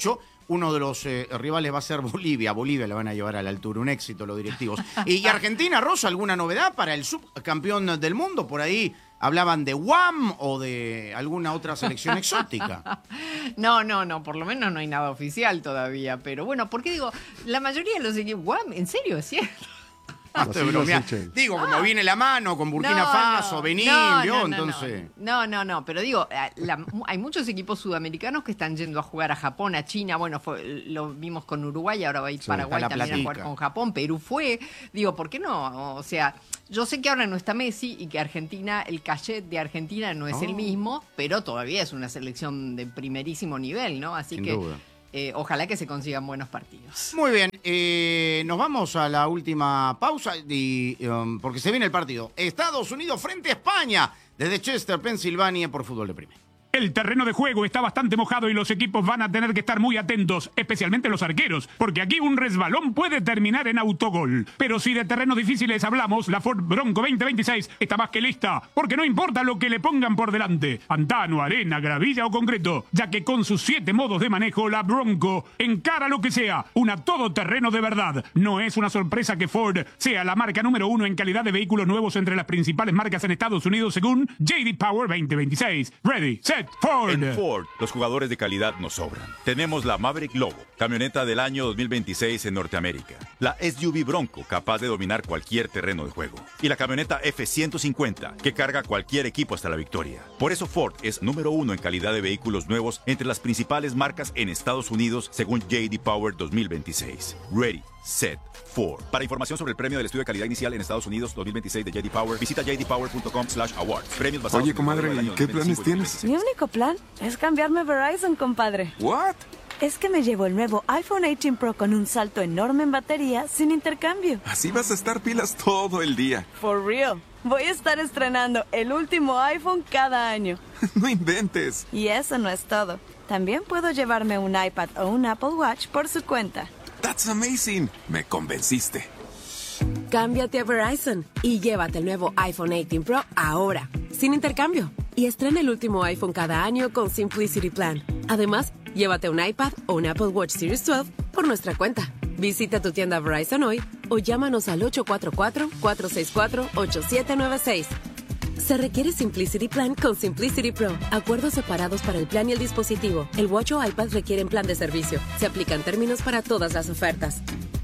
Speaker 1: uno de los eh, rivales va a ser Bolivia. Bolivia la van a llevar a la altura. Un éxito los directivos. ¿Y, y Argentina, Rosa, alguna novedad para el subcampeón del mundo? Por ahí hablaban de Guam o de alguna otra selección exótica.
Speaker 3: No, no, no, por lo menos no hay nada oficial todavía. Pero bueno, ¿por qué digo? La mayoría de los equipos, Guam, ¿en serio es cierto?
Speaker 1: No te bromeas. Digo, como ah. viene la mano con Burkina
Speaker 3: no,
Speaker 1: Faso,
Speaker 3: no,
Speaker 1: Benín,
Speaker 3: no,
Speaker 1: ¿vio?
Speaker 3: No, no,
Speaker 1: Entonces.
Speaker 3: No, no, no, pero digo, la, hay muchos equipos sudamericanos que están yendo a jugar a Japón, a China. Bueno, fue, lo vimos con Uruguay, ahora va a ir sí, Paraguay también platica. a jugar con Japón. Perú fue. Digo, ¿por qué no? O sea, yo sé que ahora no está Messi y que Argentina, el cachet de Argentina no es oh. el mismo, pero todavía es una selección de primerísimo nivel, ¿no? Así Sin que. Duda. Eh, ojalá que se consigan buenos partidos.
Speaker 1: Muy bien, eh, nos vamos a la última pausa y, um, porque se viene el partido. Estados Unidos frente a España, desde Chester, Pensilvania, por Fútbol de Primera.
Speaker 16: El terreno de juego está bastante mojado y los equipos van a tener que estar muy atentos, especialmente los arqueros, porque aquí un resbalón puede terminar en autogol. Pero si de terrenos difíciles hablamos, la Ford Bronco veinte veintiséis está más que lista, porque no importa lo que le pongan por delante, pantano, arena, gravilla o concreto, ya que con sus siete modos de manejo, la Bronco encara lo que sea, una todoterreno de verdad. No es una sorpresa que Ford sea la marca número uno en calidad de vehículos nuevos entre las principales marcas en Estados Unidos según J D Power veinte veintiséis. Ready, set, Ford.
Speaker 6: En Ford, los jugadores de calidad nos sobran. Tenemos la Maverick Lobo, camioneta del año dos mil veintiséis en Norteamérica. La S U V Bronco, capaz de dominar cualquier terreno de juego. Y la camioneta F ciento cincuenta, que carga cualquier equipo hasta la victoria. Por eso Ford es número uno en calidad de vehículos nuevos entre las principales marcas en Estados Unidos según J D Power dos mil veintiséis. Ready, set, Ford. Para información sobre el premio del estudio de calidad inicial en Estados Unidos dos mil veintiséis de J D Power, visita j d power punto com slash awards. Premios basados
Speaker 7: Oye, comadre, ¿y qué planes tienes?
Speaker 8: Mi único plan es cambiarme a Verizon, compadre.
Speaker 7: ¿What?
Speaker 8: Es que me llevo el nuevo iPhone dieciocho Pro con un salto enorme en batería sin intercambio.
Speaker 7: Así vas a estar pilas todo el día.
Speaker 8: For real. Voy a estar estrenando el último iPhone cada año.
Speaker 7: No inventes.
Speaker 8: Y eso no es todo. También puedo llevarme un iPad o un Apple Watch por su cuenta.
Speaker 7: That's amazing. Me convenciste.
Speaker 9: Cámbiate a Verizon y llévate el nuevo iPhone dieciocho Pro ahora, sin intercambio. Y estrena el último iPhone cada año con Simplicity Plan. Además, llévate un iPad o un Apple Watch Series doce por nuestra cuenta. Visita tu tienda Verizon hoy o llámanos al ocho cuatro cuatro, cuatro seis cuatro, ocho siete nueve seis. Se requiere Simplicity Plan con Simplicity Pro. Acuerdos separados para el plan y el dispositivo. El Watch o iPad requieren plan de servicio. Se aplican términos para todas las ofertas.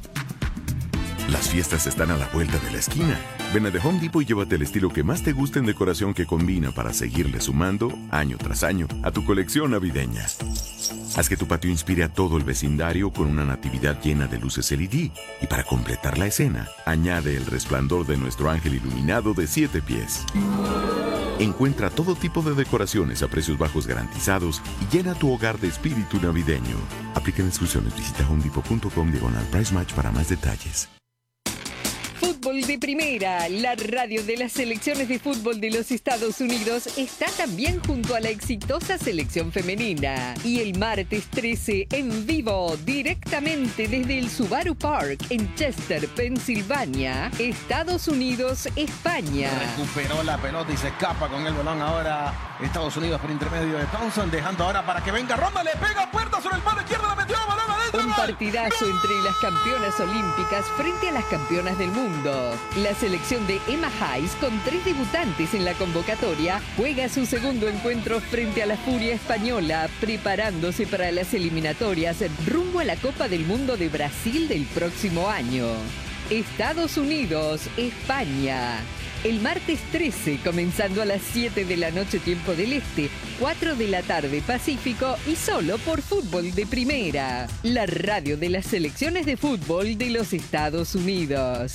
Speaker 11: Las fiestas están a la vuelta de la esquina. Ven a The Home Depot y llévate el estilo que más te guste en decoración que combina para seguirle sumando, año tras año, a tu colección navideña. Haz que tu patio inspire a todo el vecindario con una natividad llena de luces L E D. Y para completar la escena, añade el resplandor de nuestro ángel iluminado de siete pies. Encuentra todo tipo de decoraciones a precios bajos garantizados y llena tu hogar de espíritu navideño. Aplican exclusiones. Visita home depot punto com diagonal price match para más detalles.
Speaker 17: Fútbol de Primera, la radio de las selecciones de fútbol de los Estados Unidos, está también junto a la exitosa selección femenina. Y el martes trece, en vivo, directamente desde el Subaru Park, en Chester, Pensilvania, Estados Unidos, España.
Speaker 12: Recuperó la pelota y se escapa con el balón ahora Estados Unidos por intermedio de Thompson, dejando ahora para que venga Ronda, le pega puerta sobre el palo izquierdo, la metió, balón adentro.
Speaker 17: Un partidazo entre las campeonas olímpicas frente a las campeonas del mundo. La selección de Emma Hayes, con tres debutantes en la convocatoria, juega su segundo encuentro frente a la Furia española, preparándose para las eliminatorias rumbo a la Copa del Mundo de Brasil del próximo año. Estados Unidos, España. El martes trece, comenzando a las siete de la noche tiempo del Este, cuatro de la tarde Pacífico y solo por Fútbol de Primera, la radio de las selecciones de fútbol de los Estados Unidos.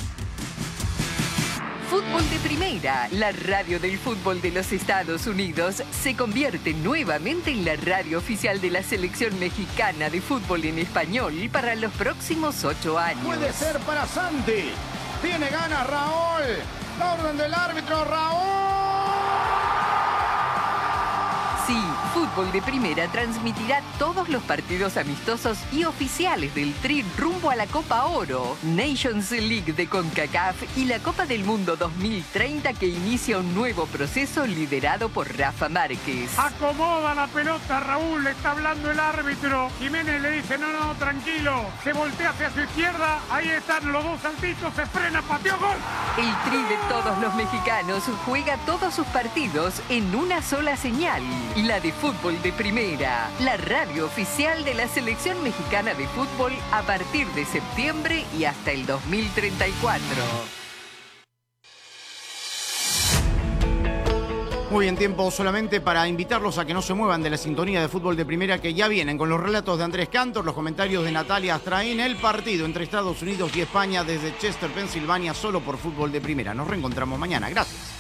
Speaker 17: Fútbol de Primera, la radio del fútbol de los Estados Unidos, se convierte nuevamente en la radio oficial de la selección mexicana de fútbol en español para los próximos ocho años.
Speaker 1: Puede ser para Santi. Tiene ganas Raúl. La orden del árbitro, Raúl.
Speaker 17: Sí, fútbol Fútbol de Primera transmitirá todos los partidos amistosos y oficiales del Tri rumbo a la Copa Oro, Nations League de CONCACAF y la Copa del Mundo dos mil treinta que inicia un nuevo proceso liderado por Rafa Márquez.
Speaker 2: Acomoda la pelota, Raúl, le está hablando el árbitro. Jiménez le dice, no, no, tranquilo. Se voltea hacia su izquierda, ahí están los dos saltitos, se frena, pateó, gol.
Speaker 17: El Tri de todos los mexicanos juega todos sus partidos en una sola señal, la de Fútbol de Primera, la radio oficial de la selección mexicana de fútbol a partir de septiembre y hasta el dos mil treinta y cuatro.
Speaker 1: Muy bien, tiempo solamente para invitarlos a que no se muevan de la sintonía de Fútbol de Primera, que ya vienen con los relatos de Andrés Cantor, los comentarios de Natalia Astraín, el partido entre Estados Unidos y España desde Chester, Pensilvania, solo por Fútbol de Primera. Nos reencontramos mañana. Gracias.